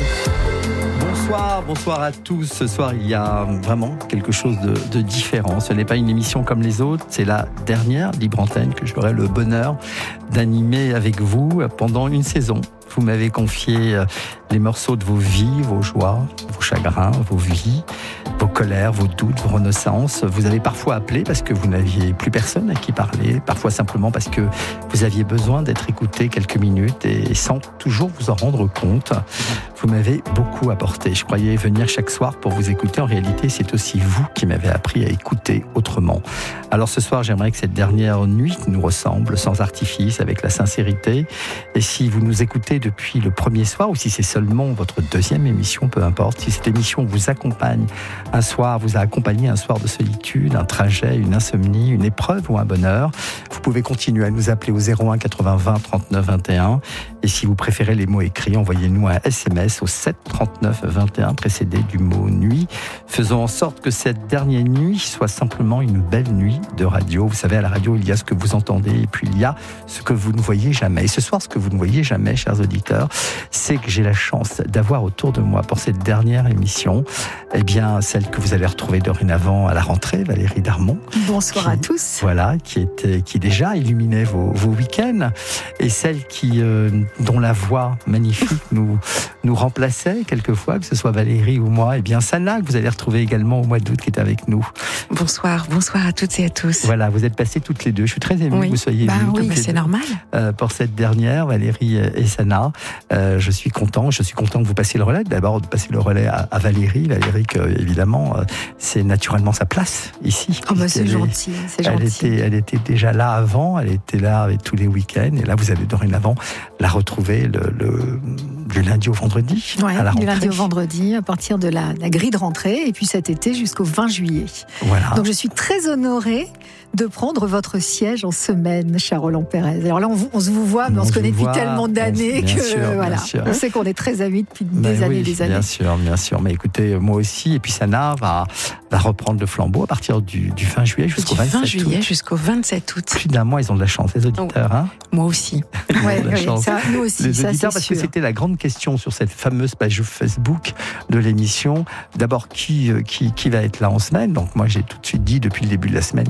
Bonsoir, bonsoir à tous. Ce soir, il y a vraiment quelque chose de, de différent. Ce n'est pas une émission comme les autres. C'est la dernière libre antenne que j'aurai le bonheur d'animer avec vous pendant une saison. Vous m'avez confié les morceaux de vos vies, vos joies, vos chagrins, vos vies, vos colères, vos doutes, vos renaissances. Vous avez parfois appelé parce que vous n'aviez plus personne à qui parler, parfois simplement parce que vous aviez besoin d'être écouté quelques minutes et sans toujours vous en rendre compte. Vous m'avez beaucoup apporté. Je croyais venir chaque soir pour vous écouter. En réalité, c'est aussi vous qui m'avez appris à écouter autrement. Alors ce soir, j'aimerais que cette dernière nuit nous ressemble, sans artifice, avec la sincérité. Et si vous nous écoutez depuis le premier soir, ou si c'est seulement votre deuxième émission, peu importe, si cette émission vous accompagne un soir, vous a accompagné un soir de solitude, un trajet, une insomnie, une épreuve ou un bonheur, vous pouvez continuer à nous appeler au zéro un quatre-vingts vingt trente-neuf vingt et un. Et si vous préférez les mots écrits, envoyez-nous un S M S au sept trente-neuf vingt et un précédé du mot nuit. Faisons en sorte que cette dernière nuit soit simplement une belle nuit de radio. Vous savez, à la radio, il y a ce que vous entendez et puis il y a ce que vous ne voyez jamais. Et ce soir, ce que vous ne voyez jamais, chers auditeurs, c'est que j'ai la chance d'avoir autour de moi pour cette dernière émission, eh bien, celle que vous allez retrouver dorénavant à la rentrée, Valérie Darmon. Bonsoir qui, à tous. Voilà, qui était, qui déjà illuminait vos, vos week-ends, et celle qui, euh, dont la voix magnifique nous, nous remplaçait quelquefois, que ce soit Valérie ou moi. Eh bien, Sana, que vous allez retrouver également au mois d'août, qui est avec nous. Bonsoir, bonsoir à toutes et à tous. Voilà, vous êtes passées toutes les deux. Je suis très ému oui. que vous soyez bah venues. Oui, mais c'est normal. Euh, pour cette dernière, Valérie et Sana, euh, je suis content. Je suis content que vous passiez le relais. D'abord, de passer le relais à, à Valérie. Valérie, que, évidemment, euh, c'est naturellement sa place ici. Oh, bah, c'est gentil, c'est elle gentil. Était, elle était déjà là avant. Elle était là avec tous les week-ends. Et là, vous allez dorénavant la retrouver le, le, du lundi au vendredi. Ouais, à la du rentrée. lundi au vendredi, à partir de la, la grille de rentrée. Et puis cet été jusqu'au vingt juillet. Voilà. Donc je suis très honorée de prendre votre siège en semaine, cher Roland Pérez. Alors là, on, vous, on se vous voit, mais on, on se connaît depuis tellement d'années que sûr, voilà, sûr. on sait qu'on est très amis depuis des ben années oui, et des années. Bien sûr, bien sûr. Mais écoutez, moi aussi, et puis Sana va, va reprendre le flambeau à partir du, du vingt juillet jusqu'au du vingt-sept vingt juillet août. jusqu'au vingt-sept août. Plus d'un mois, ils ont de la chance, les auditeurs. Hein moi aussi. Ouais, oui, ça, nous aussi, les ça, auditeurs, c'est parce sûr. que c'était la grande question sur cette fameuse page Facebook de l'émission. D'abord, qui, qui, qui va être là en semaine? Donc moi, j'ai tout de suite dit depuis le début de la semaine que c'était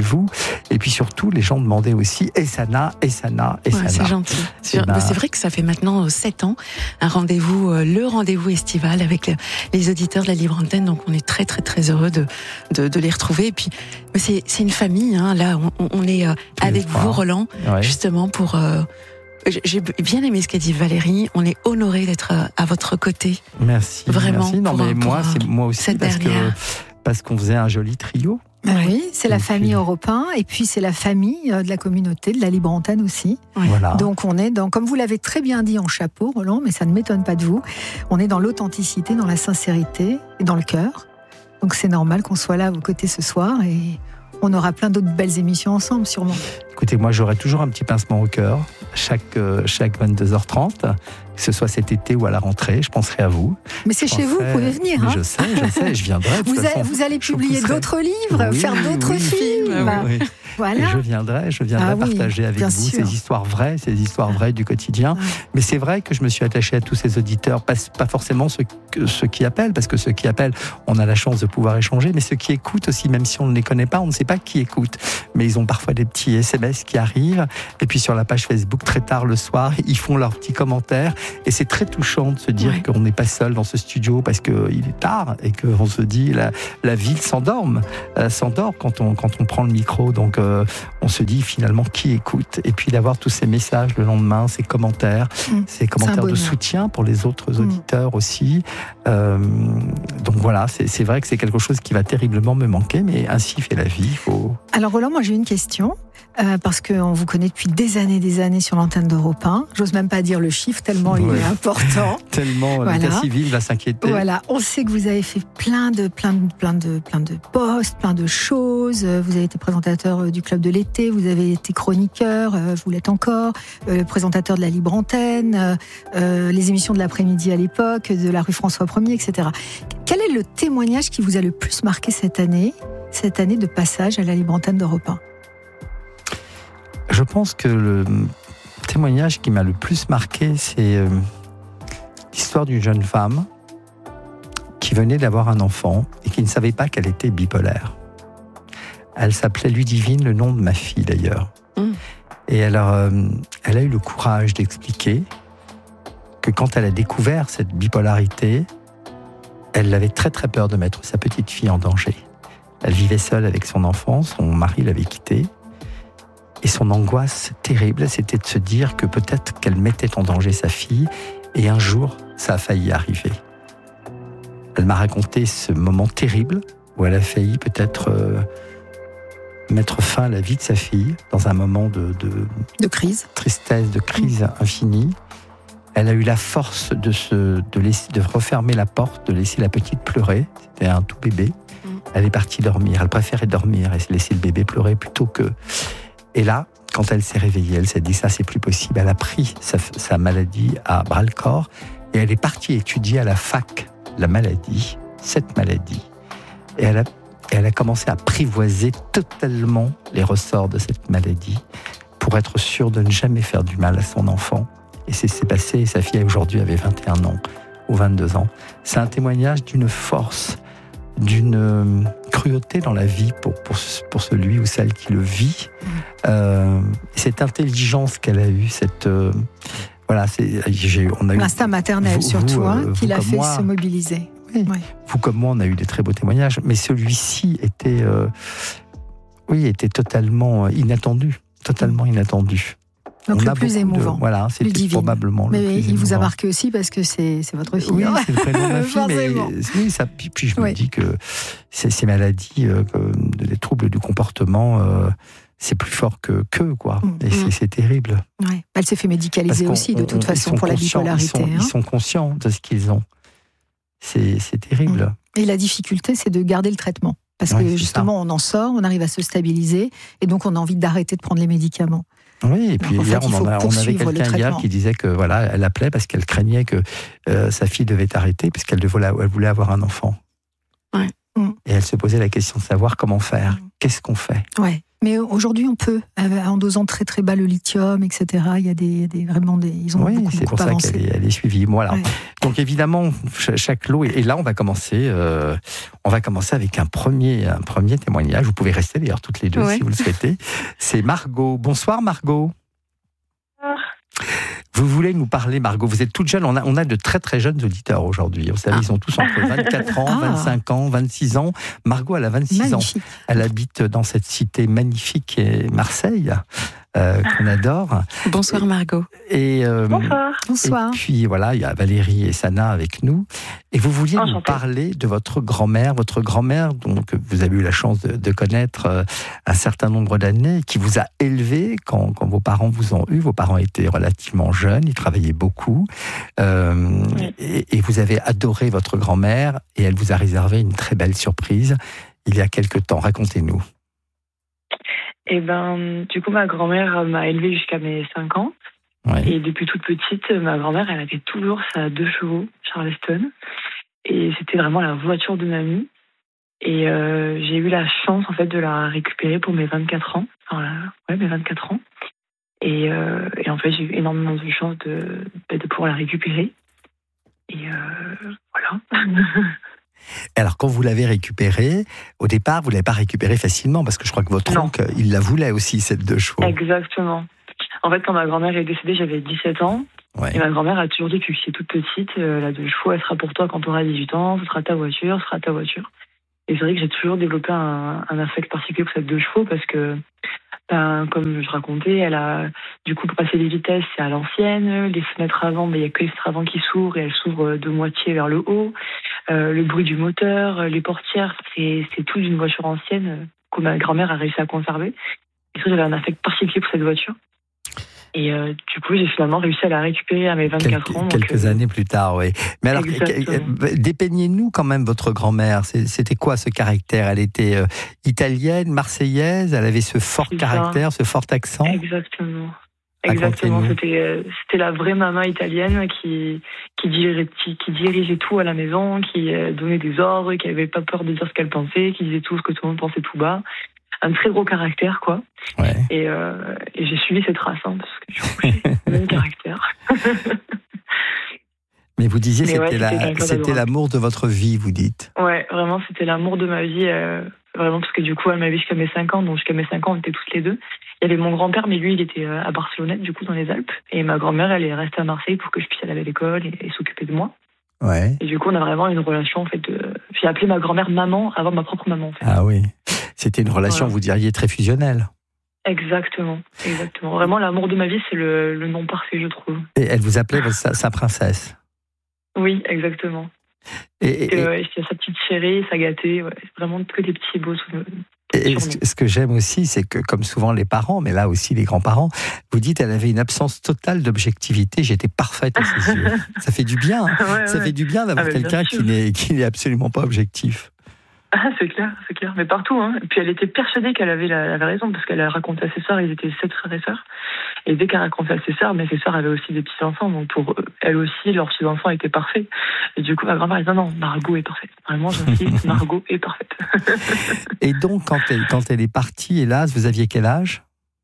vous. Et puis surtout, les gens demandaient aussi et Sana, et Sana, et ouais, Sana. C'est gentil. C'est, ben... c'est vrai que ça fait maintenant sept ans, un rendez-vous, euh, le rendez-vous estival avec les, les auditeurs de la Libre Antenne. Donc on est très très très heureux de de, de les retrouver. Et puis c'est, c'est une famille. Hein, là, on, on est euh, avec vous, Roland, ouais. justement pour. Euh, J'ai bien aimé ce qu'a dit Valérie. On est honoré d'être à votre côté. Merci. Vraiment. Merci. Non, mais moi, c'est moi aussi cette parce dernière. que parce qu'on faisait un joli trio. Oui, c'est la famille Europe un et puis c'est la famille de la communauté de la Libre Antenne aussi. Voilà. Donc on est dans, comme vous l'avez très bien dit en chapeau, Roland, mais ça ne m'étonne pas de vous. On est dans l'authenticité, dans la sincérité et dans le cœur. Donc c'est normal qu'on soit là à vos côtés ce soir et on aura plein d'autres belles émissions ensemble, sûrement. Écoutez, moi, j'aurai toujours un petit pincement au cœur, chaque, euh, chaque vingt-deux heures trente, que ce soit cet été ou à la rentrée, je penserai à vous. Mais c'est je chez penserai... vous, vous pouvez venir. Mais hein. je sais, je sais, je viendrai. Vous, façon, a, vous allez publier d'autres livres, oui, faire d'autres oui, films. Oui, oui. Voilà. Et je viendrai, je viendrai ah, partager oui, avec vous sûr. ces histoires vraies, ces histoires vraies du quotidien. Ah. Mais c'est vrai que je me suis attaché à tous ces auditeurs, pas, pas forcément ceux, ceux qui appellent, parce que ceux qui appellent, on a la chance de pouvoir échanger, mais ceux qui écoutent aussi, même si on ne les connaît pas, on ne sait pas qui écoute. Mais ils ont parfois des petits S M S qui arrivent, et puis sur la page Facebook, très tard le soir, ils font leurs petits commentaires, et c'est très touchant de se dire ouais. qu'on n'est pas seul dans ce studio, parce qu'il est tard, et qu'on se dit, la, la ville s'endorme, euh, s'endort quand on, quand on prend le micro, donc euh, on se dit finalement qui écoute, et puis d'avoir tous ces messages le lendemain, ces commentaires, mmh. ces commentaires de soutien pour les autres auditeurs mmh. aussi. Euh, donc voilà, c'est, c'est vrai que c'est quelque chose qui va terriblement me manquer, mais ainsi fait la vie. Faut... Alors Roland, moi j'ai une question. Euh, parce qu'on vous connaît depuis des années des années sur l'antenne d'Europe un. J'ose même pas dire le chiffre, tellement ouais. il est important. Tellement voilà. L'état civil va s'inquiéter. Voilà, on sait que vous avez fait plein de, plein de, plein de, plein de postes, plein de choses. Vous avez été présentateur du Club de l'été, vous avez été chroniqueur, vous l'êtes encore, euh, présentateur de la Libre Antenne, euh, les émissions de l'après-midi à l'époque, de la rue François premier, et cetera. Quel est le témoignage qui vous a le plus marqué cette année, cette année de passage à la Libre Antenne d'Europe un ? Je pense que le témoignage qui m'a le plus marqué, c'est euh, l'histoire d'une jeune femme qui venait d'avoir un enfant et qui ne savait pas qu'elle était bipolaire. Elle s'appelait Ludivine, le nom de ma fille d'ailleurs. Mmh. Et alors, euh, elle a eu le courage d'expliquer que quand elle a découvert cette bipolarité, elle avait très très peur de mettre sa petite fille en danger. Elle vivait seule avec son enfant, son mari l'avait quittée. Et son angoisse terrible, c'était de se dire que peut-être qu'elle mettait en danger sa fille, et un jour, ça a failli arriver. Elle m'a raconté ce moment terrible où elle a failli peut-être euh, mettre fin à la vie de sa fille dans un moment de, de, de crise, tristesse, de crise mmh. infinie. Elle a eu la force de, se, de, laisser, de refermer la porte, de laisser la petite pleurer. C'était un tout bébé. Mmh. Elle est partie dormir. Elle préférait dormir et laisser le bébé pleurer plutôt que... Et là, quand elle s'est réveillée, elle s'est dit ça c'est plus possible. Elle a pris sa, sa maladie à bras-le-corps et elle est partie étudier à la fac la maladie, cette maladie. Et elle a, et elle a commencé à apprivoiser totalement les ressorts de cette maladie pour être sûre de ne jamais faire du mal à son enfant. Et c'est ce qui s'est passé. Et sa fille aujourd'hui avait vingt et un ans ou vingt-deux ans. C'est un témoignage d'une force, d'une cruauté dans la vie pour, pour, pour celui ou celle qui le vit. Mmh. Euh, cette intelligence qu'elle a eue, cette... Euh, voilà, c'est, j'ai, on a eu... L'instinct maternel, vous, surtout, vous, hein, qui l'a fait moi, se mobiliser. Oui. Oui. Vous comme moi, on a eu des très beaux témoignages, mais celui-ci était... Euh, oui, était totalement inattendu. Totalement inattendu. Donc on le plus émouvant. De, voilà, c'était Ludivine. probablement mais le plus il émouvant. vous a marqué aussi parce que c'est, c'est votre fille. Oui, hein. c'est le prénom de ma fille, mais oui, ça, puis je me oui. dis que ces, ces maladies, euh, les troubles du comportement, euh, c'est plus fort que qu'eux, quoi. Mmh. Et c'est, c'est terrible. Ouais. Elle s'est fait médicaliser aussi, de toute on, façon, pour la bipolarité. Ils sont, hein. ils sont conscients de ce qu'ils ont. C'est, c'est terrible. Mmh. Et la difficulté, c'est de garder le traitement. Parce ouais, que justement, on en sort, on arrive à se stabiliser, et donc on a envie d'arrêter de prendre les médicaments. Oui, et puis en hier, fait, on, en a, on avait quelqu'un hier qui disait que voilà, elle appelait parce qu'elle craignait que euh, sa fille devait arrêter puisqu'elle devait, elle voulait avoir un enfant. Ouais. Et elle se posait la question de savoir comment faire. qu'est-ce qu'on fait ? Ouais. Mais aujourd'hui, on peut, en dosant très très bas le lithium, et cetera. Il y a des, des vraiment des, ils ont oui, beaucoup, c'est beaucoup pour ça avancé. qu'elle est, elle est suivie. Voilà. Ouais. Donc évidemment, chaque lot. Et là, on va commencer. Euh, on va commencer avec un premier, un premier témoignage. Vous pouvez rester d'ailleurs toutes les deux Ouais. si vous le souhaitez. C'est Margot. Bonsoir Margot. Bonsoir. Vous voulez nous parler, Margot? Vous êtes toute jeune. On a, on a de très très jeunes auditeurs aujourd'hui. Vous savez, ah. ils sont tous entre vingt-quatre ans, ah. vingt-cinq ans, vingt-six ans. Margot, elle a vingt-six magnifique. ans. Elle habite dans cette cité magnifique et Marseille. Euh, qu'on adore. Bonsoir Margot. Et, euh, Bonsoir. Bonsoir. Et puis voilà, il y a Valérie et Sana avec nous. Et vous vouliez Enchantée. nous parler de votre grand-mère, votre grand-mère, donc vous avez eu la chance de, de connaître euh, un certain nombre d'années, qui vous a élevé quand, quand vos parents vous ont eu. Vos parents étaient relativement jeunes, ils travaillaient beaucoup, euh, oui. et, et vous avez adoré votre grand-mère, et elle vous a réservé une très belle surprise il y a quelque temps. Racontez-nous. Eh ben, du coup, ma grand-mère m'a élevée jusqu'à mes cinq ans. Ouais. Et depuis toute petite, ma grand-mère, elle avait toujours sa deux chevaux, Charleston. Et c'était vraiment la voiture de mamie. Et euh, j'ai eu la chance, en fait, de la récupérer pour mes vingt-quatre ans. Enfin, ouais, mes vingt-quatre ans. Et, euh, et en fait, j'ai eu énormément de chance de, de pouvoir la récupérer. Et euh, voilà. Alors, quand vous l'avez récupérée, au départ, vous ne l'avez pas récupérée facilement, parce que je crois que votre non. oncle, il la voulait aussi, cette deux chevaux. Exactement. En fait, quand ma grand-mère est décédée, j'avais dix-sept ans. Ouais. Et ma grand-mère a toujours dit que c'est toute petite, euh, la deux chevaux, elle sera pour toi quand tu auras dix-huit ans, ce sera ta voiture, ce sera ta voiture. Et c'est vrai que j'ai toujours développé un, un affect particulier pour cette deux chevaux, parce que, ben, comme je racontais, elle a, du coup, pour passer les vitesses, c'est à l'ancienne. Les fenêtres avant, ben, il n'y a que les fenêtres avant qui s'ouvrent, et elles s'ouvrent de moitié vers le haut. Euh, le bruit du moteur, les portières, c'est, c'est tout d'une voiture ancienne que ma grand-mère a réussi à conserver. Et ça, j'avais un affect particulier pour cette voiture. Et euh, du coup, j'ai finalement réussi à la récupérer à mes vingt-quatre Quelques, ans. Quelques donc, années plus tard, oui. Mais alors, exactement. Dépeignez-nous quand même votre grand-mère. C'était quoi ce caractère? Elle était euh, italienne, marseillaise, elle avait ce fort c'est caractère, ça. ce fort accent. Exactement. Exactement, c'était, euh, c'était la vraie maman italienne qui, qui, dirigeait, qui dirigeait tout à la maison, qui euh, donnait des ordres, qui n'avait pas peur de dire ce qu'elle pensait, qui disait tout ce que tout le monde pensait tout bas. Un très gros caractère, quoi. Ouais. Et, euh, et j'ai suivi cette race, hein, parce que du coup, j'ai le même caractère. Mais vous disiez, Mais c'était, ouais, la, c'était l'amour de votre vie, vous dites. Ouais, vraiment, c'était l'amour de ma vie. Euh, vraiment, parce que du coup, elle m'avait jusqu'à mes cinq ans, donc jusqu'à mes cinq ans, on était toutes les deux. Il y avait mon grand-père, mais lui, il était à Barcelonnette, du coup, dans les Alpes. Et ma grand-mère, elle est restée à Marseille pour que je puisse aller à l'école et, et s'occuper de moi. Ouais. Et du coup, on a vraiment une relation, en fait, de... J'ai appelé ma grand-mère maman avant ma propre maman, en fait. Ah oui. C'était une relation, voilà. Vous diriez, très fusionnelle. Exactement, exactement. Vraiment, l'amour de ma vie, c'est le, le nom parfait, je trouve. Et elle vous appelait sa, sa princesse. Oui, exactement. Et, et, et euh, sa petite chérie, sa gâtée, ouais, vraiment que des petits beaux souvenirs. Et ce, ce que j'aime aussi, c'est que, comme souvent les parents, mais là aussi les grands-parents, vous dites elle avait une absence totale d'objectivité, j'étais parfaite à ses yeux. Ça fait du bien, hein. ouais, ça ouais. fait du bien d'avoir ah, quelqu'un bien qui n'est, qui n'est absolument pas objectif. Ah, c'est clair, c'est clair, mais partout. Hein. Et puis elle était persuadée qu'elle avait, la, elle avait raison, parce qu'elle a raconté à ses sœurs, ils étaient sept frères et sœurs. Et dès qu'elle racontait à ses sœurs, mais ses sœurs avaient aussi des petits-enfants, donc pour elle aussi, leurs petits-enfants étaient parfaits. Et du coup, ma grand-mère disait non, non, Margot est parfaite. Vraiment, j'insiste, Margot est parfaite. Et donc, quand elle, quand elle est partie, hélas, vous aviez quel âge?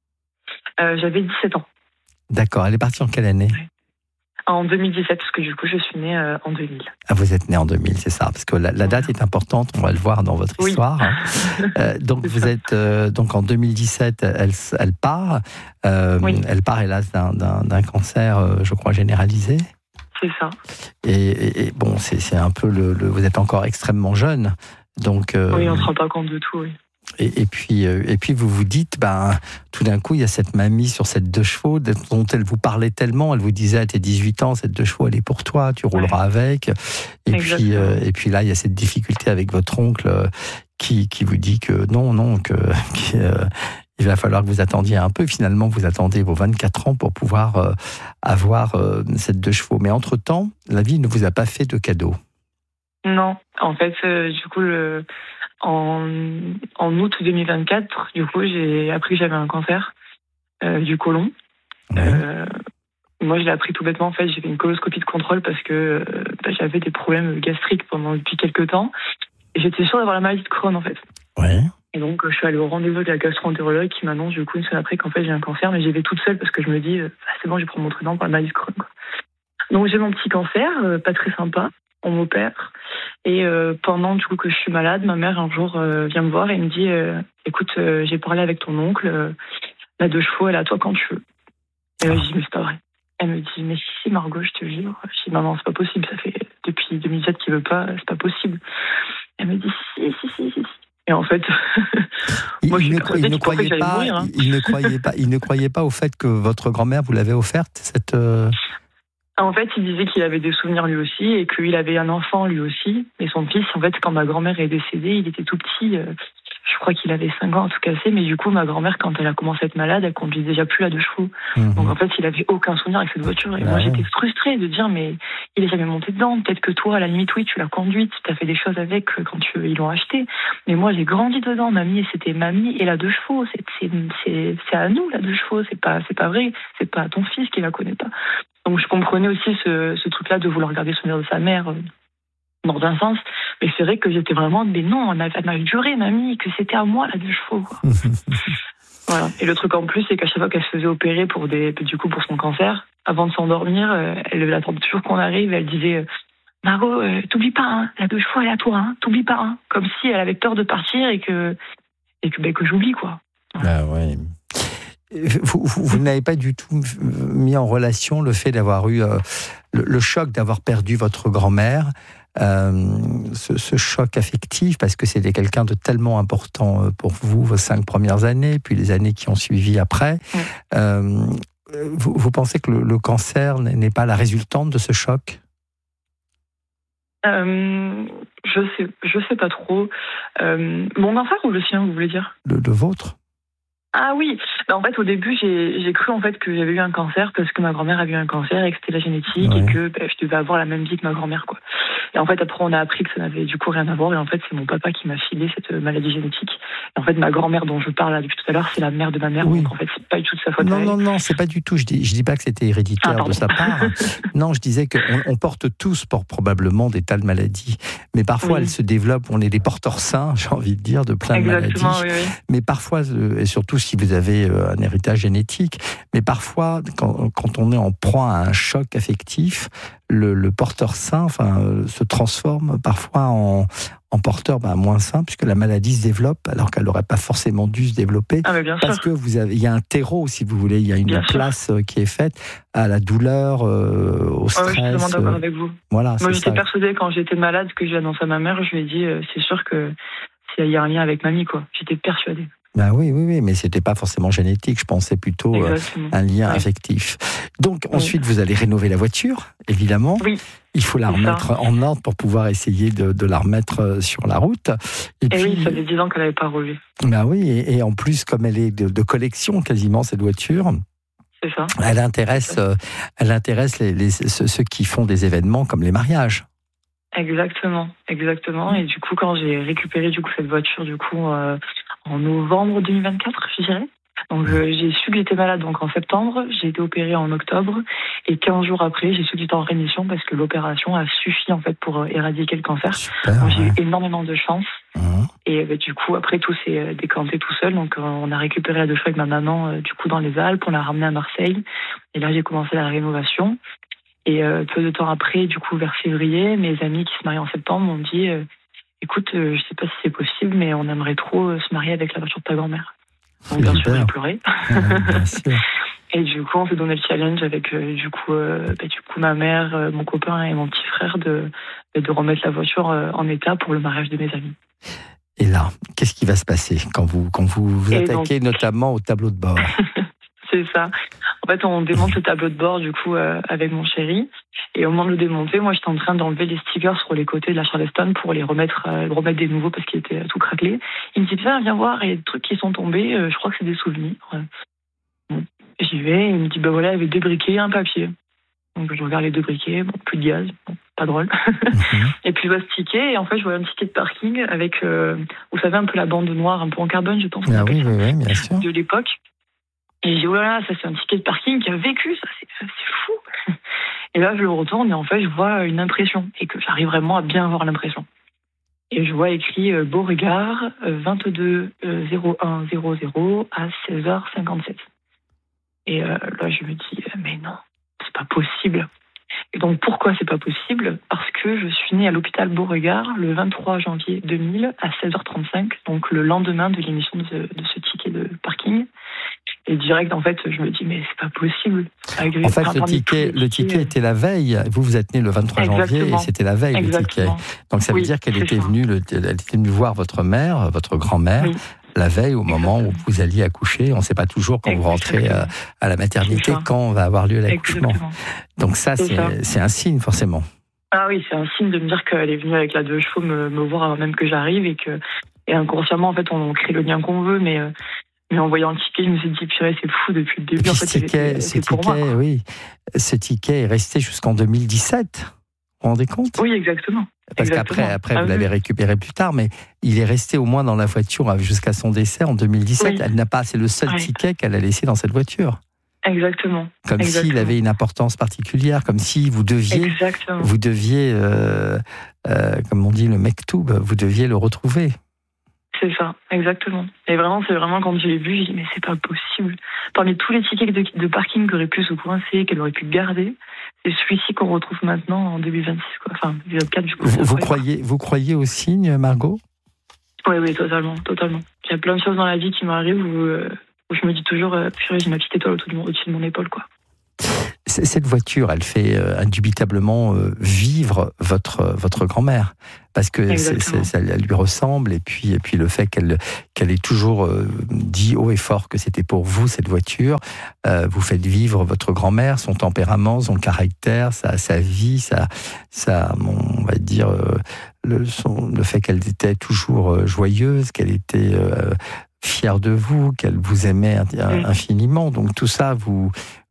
euh, J'avais dix-sept ans. D'accord, elle est partie en quelle année? Ouais. En deux mille dix-sept, parce que du coup, je suis née euh, en deux mille. Ah, vous êtes née en deux mille, c'est ça, parce que la, la date est importante, on va le voir dans votre oui. histoire. euh, donc, vous ça. êtes euh, donc en deux mille dix-sept, elle, elle part. Euh, oui. Elle part, hélas, d'un, d'un, d'un cancer, euh, je crois, généralisé. C'est ça. Et, et, et bon, c'est, c'est un peu le, le. Vous êtes encore extrêmement jeune, donc. Euh, oui, on ne se rend pas compte de tout, oui. Et, et, puis, euh, et puis vous vous dites, ben, tout d'un coup, il y a cette mamie sur cette deux chevaux dont elle vous parlait tellement. Elle vous disait à tes dix-huit ans, cette deux chevaux, elle est pour toi, tu rouleras ouais. avec. Et puis, euh, et puis là, il y a cette difficulté avec votre oncle euh, qui, qui vous dit que non, non, que qu'il euh, va falloir que vous attendiez un peu. Finalement, vous attendez vos vingt-quatre ans pour pouvoir euh, avoir euh, cette deux chevaux. Mais entre-temps, la vie ne vous a pas fait de cadeaux. Non, en fait, euh, du coup, le... En, en août deux mille vingt-quatre, du coup, j'ai appris que j'avais un cancer euh, du côlon. Ouais. Euh, moi, je l'ai appris tout bêtement. En fait, j'ai fait une coloscopie de contrôle parce que euh, bah, j'avais des problèmes gastriques pendant depuis quelques temps. Et j'étais sûre d'avoir la maladie de Crohn, en fait. Ouais. Et donc, je suis allée au rendez-vous avec la gastro-entérologue qui m'annonce, du coup, une semaine après qu'en fait, j'ai un cancer, mais j'y vais toute seule parce que je me dis, ah, c'est bon, je vais prendre mon traitement pour la maladie de Crohn, quoi. Donc, j'ai mon petit cancer, euh, pas très sympa. On m'opère. Et euh, pendant, du coup, que je suis malade, ma mère, un jour, euh, vient me voir et me dit, euh, écoute, euh, j'ai parlé avec ton oncle, euh, la deux chevaux, elle est à toi quand tu veux. Et là, je dis, mais c'est pas vrai. Elle me dit, mais si, si, Margot, je te jure. Je dis, maman, c'est pas possible, ça fait depuis deux mille dix-sept qu'il veut pas, c'est pas possible. Elle me dit, si, si, si, si, si. Et en fait, moi, il, je ne, suis il, ne croyait pas, mourir, hein. il ne croyait pas, il ne croyait pas au fait que votre grand-mère vous l'avait offerte, cette. Euh... En fait, il disait qu'il avait des souvenirs lui aussi et qu'il avait un enfant lui aussi. Et son fils, en fait, quand ma grand-mère est décédée, il était tout petit. Euh, je crois qu'il avait cinq ans en tout cassé. Mais du coup, ma grand-mère, quand elle a commencé à être malade, elle conduisait déjà plus la deux chevaux. Mmh. Donc en fait, il avait aucun souvenir avec cette voiture. Et bah moi, ouais. j'étais frustrée de dire, mais il est jamais monté dedans. Peut-être que toi, à la limite, oui, tu l'as conduite, tu as fait des choses avec quand tu, ils l'ont acheté. Mais moi, j'ai grandi dedans. Mamie, c'était mamie et la deux chevaux. C'est, c'est, c'est, c'est à nous, la deux chevaux. C'est pas, c'est pas vrai. C'est pas à ton fils qui la connaît pas. Donc je comprenais aussi ce, ce truc-là de vouloir garder le souvenir de sa mère euh, dans un sens. Mais c'est vrai que j'étais vraiment, mais non, elle m'a, elle m'a juré, mamie, que c'était à moi, la deux chevaux, quoi. Voilà. Et le truc en plus, c'est qu'à chaque fois qu'elle se faisait opérer pour des, du coup, pour son cancer, avant de s'endormir, euh, elle attendait toujours qu'on arrive, elle disait, euh, Margot, euh, t'oublies pas, hein, la deux chevaux, elle est à toi, hein, t'oublies pas, hein. Comme si elle avait peur de partir et que, et que, ben, que j'oublie, quoi. Ah ouais. Vous, vous, vous n'avez pas du tout mis en relation le fait d'avoir eu euh, le, le choc d'avoir perdu votre grand-mère, euh, ce, ce choc affectif, parce que c'était quelqu'un de tellement important pour vous, vos cinq premières années, puis les années qui ont suivi après. Mmh. Euh, vous, vous pensez que le, le cancer n'est pas la résultante de ce choc ? euh, Je sais, je sais pas trop. Euh, mon cancer ou le sien, vous voulez dire ? Le, le vôtre ? Ah oui, ben en fait au début j'ai, j'ai cru en fait que j'avais eu un cancer parce que ma grand-mère avait eu un cancer et que c'était la génétique, ouais. Et que ben, je devais avoir la même vie que ma grand-mère, quoi. Et en fait après on a appris que ça n'avait du coup rien à voir et en fait c'est mon papa qui m'a filé cette maladie génétique. Et en fait ma grand-mère dont je parle là depuis tout à l'heure, c'est la mère de ma mère, oui. Donc en fait c'est pas du tout de sa faute. Non non non, c'est pas du tout, je dis je dis pas que c'était héréditaire ah, de sa part. Non, je disais qu'on on porte tous pour probablement des tas de maladies, mais parfois oui. Elles se développent, on est des porteurs sains, j'ai envie de dire, de plein Exactement, de maladies. Oui, oui. Mais parfois et surtout si vous avez un héritage génétique, mais parfois, quand, quand on est en proie à un choc affectif, le, le porteur sain, enfin, se transforme parfois en, en porteur ben, moins sain, puisque la maladie se développe alors qu'elle n'aurait pas forcément dû se développer, ah, bien parce sûr. que vous avez, il y a un terreau, si vous voulez, il y a une bien place sûr. Qui est faite à la douleur, euh, au stress. Ah oui, je suis d'accord avec vous. Voilà, moi, j'étais ça. persuadée quand j'étais malade que j'ai annoncé à ma mère, je lui ai dit, euh, c'est sûr que il y a un lien avec mamie, quoi. J'étais persuadée. Ben oui, oui, oui, mais c'était pas forcément génétique. Je pensais plutôt euh, un lien ouais. affectif. Donc oui. Ensuite, vous allez rénover la voiture, évidemment. Oui. Il faut la c'est remettre ça. En ordre pour pouvoir essayer de, de la remettre sur la route. Et, et puis, oui, ça fait dix ans qu'elle n'avait pas roulé. Ben oui, et, et en plus, comme elle est de, de collection quasiment cette voiture. C'est ça. Elle intéresse, euh, elle intéresse les, les, ceux, ceux qui font des événements comme les mariages. Exactement, exactement. Et du coup, quand j'ai récupéré du coup cette voiture, du coup. Euh, en novembre deux mille vingt-quatre, je dirais. Donc euh, j'ai su que j'étais malade donc en septembre, j'ai été opérée en octobre et quinze jours après, j'ai su que j'étais en rémission parce que l'opération a suffi en fait pour éradiquer le cancer. Super, donc, j'ai ouais. eu énormément de chance. Mmh. Et bah, du coup, après tout s'est décanté tout seul. Donc euh, on a récupéré la deux chevaux avec ma maman euh, du coup dans les Alpes, on l'a ramenée à Marseille et là j'ai commencé la rénovation. Et euh, peu de temps après, du coup vers février, mes amis qui se marient en septembre m'ont dit euh, écoute, euh, je sais pas si c'est possible, mais on aimerait trop euh, se marier avec la voiture de ta grand-mère. Donc bien sûr, j'ai pleuré. Ouais, bien sûr. Et du coup, on s'est donné le challenge avec euh, du coup, euh, bah, du coup ma mère, euh, mon copain et mon petit frère de de remettre la voiture euh, en état pour le mariage de mes amis. Et là, qu'est-ce qui va se passer quand vous quand vous vous attaquez donc... notamment au tableau de bord? C'est ça. En fait, on démonte le tableau de bord du coup euh, avec mon chéri. Et au moment de le démonter, moi, j'étais en train d'enlever les stickers sur les côtés de la Charleston pour les remettre, euh, remettre des nouveaux parce qu'ils étaient tout craquelés. Il me dit, viens, viens voir, il y a des trucs qui sont tombés. Euh, je crois que c'est des souvenirs. Bon, j'y vais. Et il me dit, bah voilà, il y avait deux briquets et un papier. Donc je regarde les deux briquets, bon, plus de gaz, bon, pas drôle. Mm-hmm. Et puis je vois ce ticket, et en fait je vois un ticket de parking avec, euh, vous savez, un peu la bande noire, un peu en carbone, je pense. Ah oui, oui, oui, bien sûr. De l'époque. Et je dis, oh là là, ça c'est un ticket de parking qui a vécu, ça c'est, c'est fou. Et là je le retourne et en fait je vois une impression et que j'arrive vraiment à bien voir l'impression. Et je vois écrit euh, Beauregard, euh, vingt-deux zéro un zéro zéro à seize heures cinquante-sept. Et euh, là, je me dis, mais non, c'est pas possible. Et donc, pourquoi c'est pas possible? Parce que je suis née à l'hôpital Beauregard le vingt-trois janvier deux mille à seize heures trente-cinq, donc le lendemain de l'émission de, de ce ticket de parking. Et direct, en fait, je me dis, mais c'est pas possible. En fait, le ticket, le ticket était la veille. Vous, vous êtes né le vingt-trois janvier et c'était la veille, Exactement. le ticket. Donc, ça veut oui, dire qu'elle était, venue, le, elle était venue voir votre mère, votre grand-mère, oui. la veille, au moment Exactement. où vous alliez accoucher. On ne sait pas toujours quand Exactement. vous rentrez à, à la maternité, quand va avoir lieu l'accouchement. Exactement. Donc ça, c'est, c'est, c'est un signe, forcément. Ah oui, c'est un signe de me dire qu'elle est venue avec la deux chevaux me, me voir avant même que j'arrive et que, et inconsciemment, en fait, on crée le lien qu'on veut, mais... Euh, Mais en voyant le ticket, je me suis dit, purée, c'est fou depuis le début. En fait, ce ticket, ce ticket moi, oui. Ce ticket est resté jusqu'en deux mille dix-sept. Vous vous rendez compte? Oui, exactement. Parce exactement. qu'après, après, ah, vous oui. l'avez récupéré plus tard, mais il est resté au moins dans la voiture jusqu'à son décès en deux mille dix-sept. Oui. Elle n'a pas, c'est le seul oui. ticket qu'elle a laissé dans cette voiture. Exactement. Comme exactement. s'il avait une importance particulière, comme si vous deviez, exactement. vous deviez, euh, euh, comme on dit, le mektoub, vous deviez le retrouver. C'est ça, exactement. Et vraiment, c'est vraiment quand je l'ai vu, j'ai dit, mais c'est pas possible. Parmi tous les tickets de, de parking qu'elle aurait pu se coincer, qu'elle aurait pu garder, c'est celui-ci qu'on retrouve maintenant en deux mille vingt-six, quoi. Enfin, deux mille vingt-quatre, du coup. Vous, vous croyez, vous croyez aux signes, Margot? Oui, oui, totalement, totalement. Il y a plein de choses dans la vie qui m'arrivent où, euh, où je me dis toujours, euh, purée, j'ai ma petite étoile au-dessus de mon, au-dessus de mon épaule, quoi. Cette voiture, elle fait euh, indubitablement euh, vivre votre votre grand-mère parce que c'est, c'est, ça elle lui ressemble et puis et puis le fait qu'elle qu'elle ait toujours euh, dit haut et fort que c'était pour vous cette voiture, euh, vous faites vivre votre grand-mère, son tempérament, son caractère, sa sa vie, sa sa on va dire euh, le son, le fait qu'elle était toujours euh, joyeuse, qu'elle était euh, fière de vous, qu'elle vous aimait infiniment. Donc tout ça vous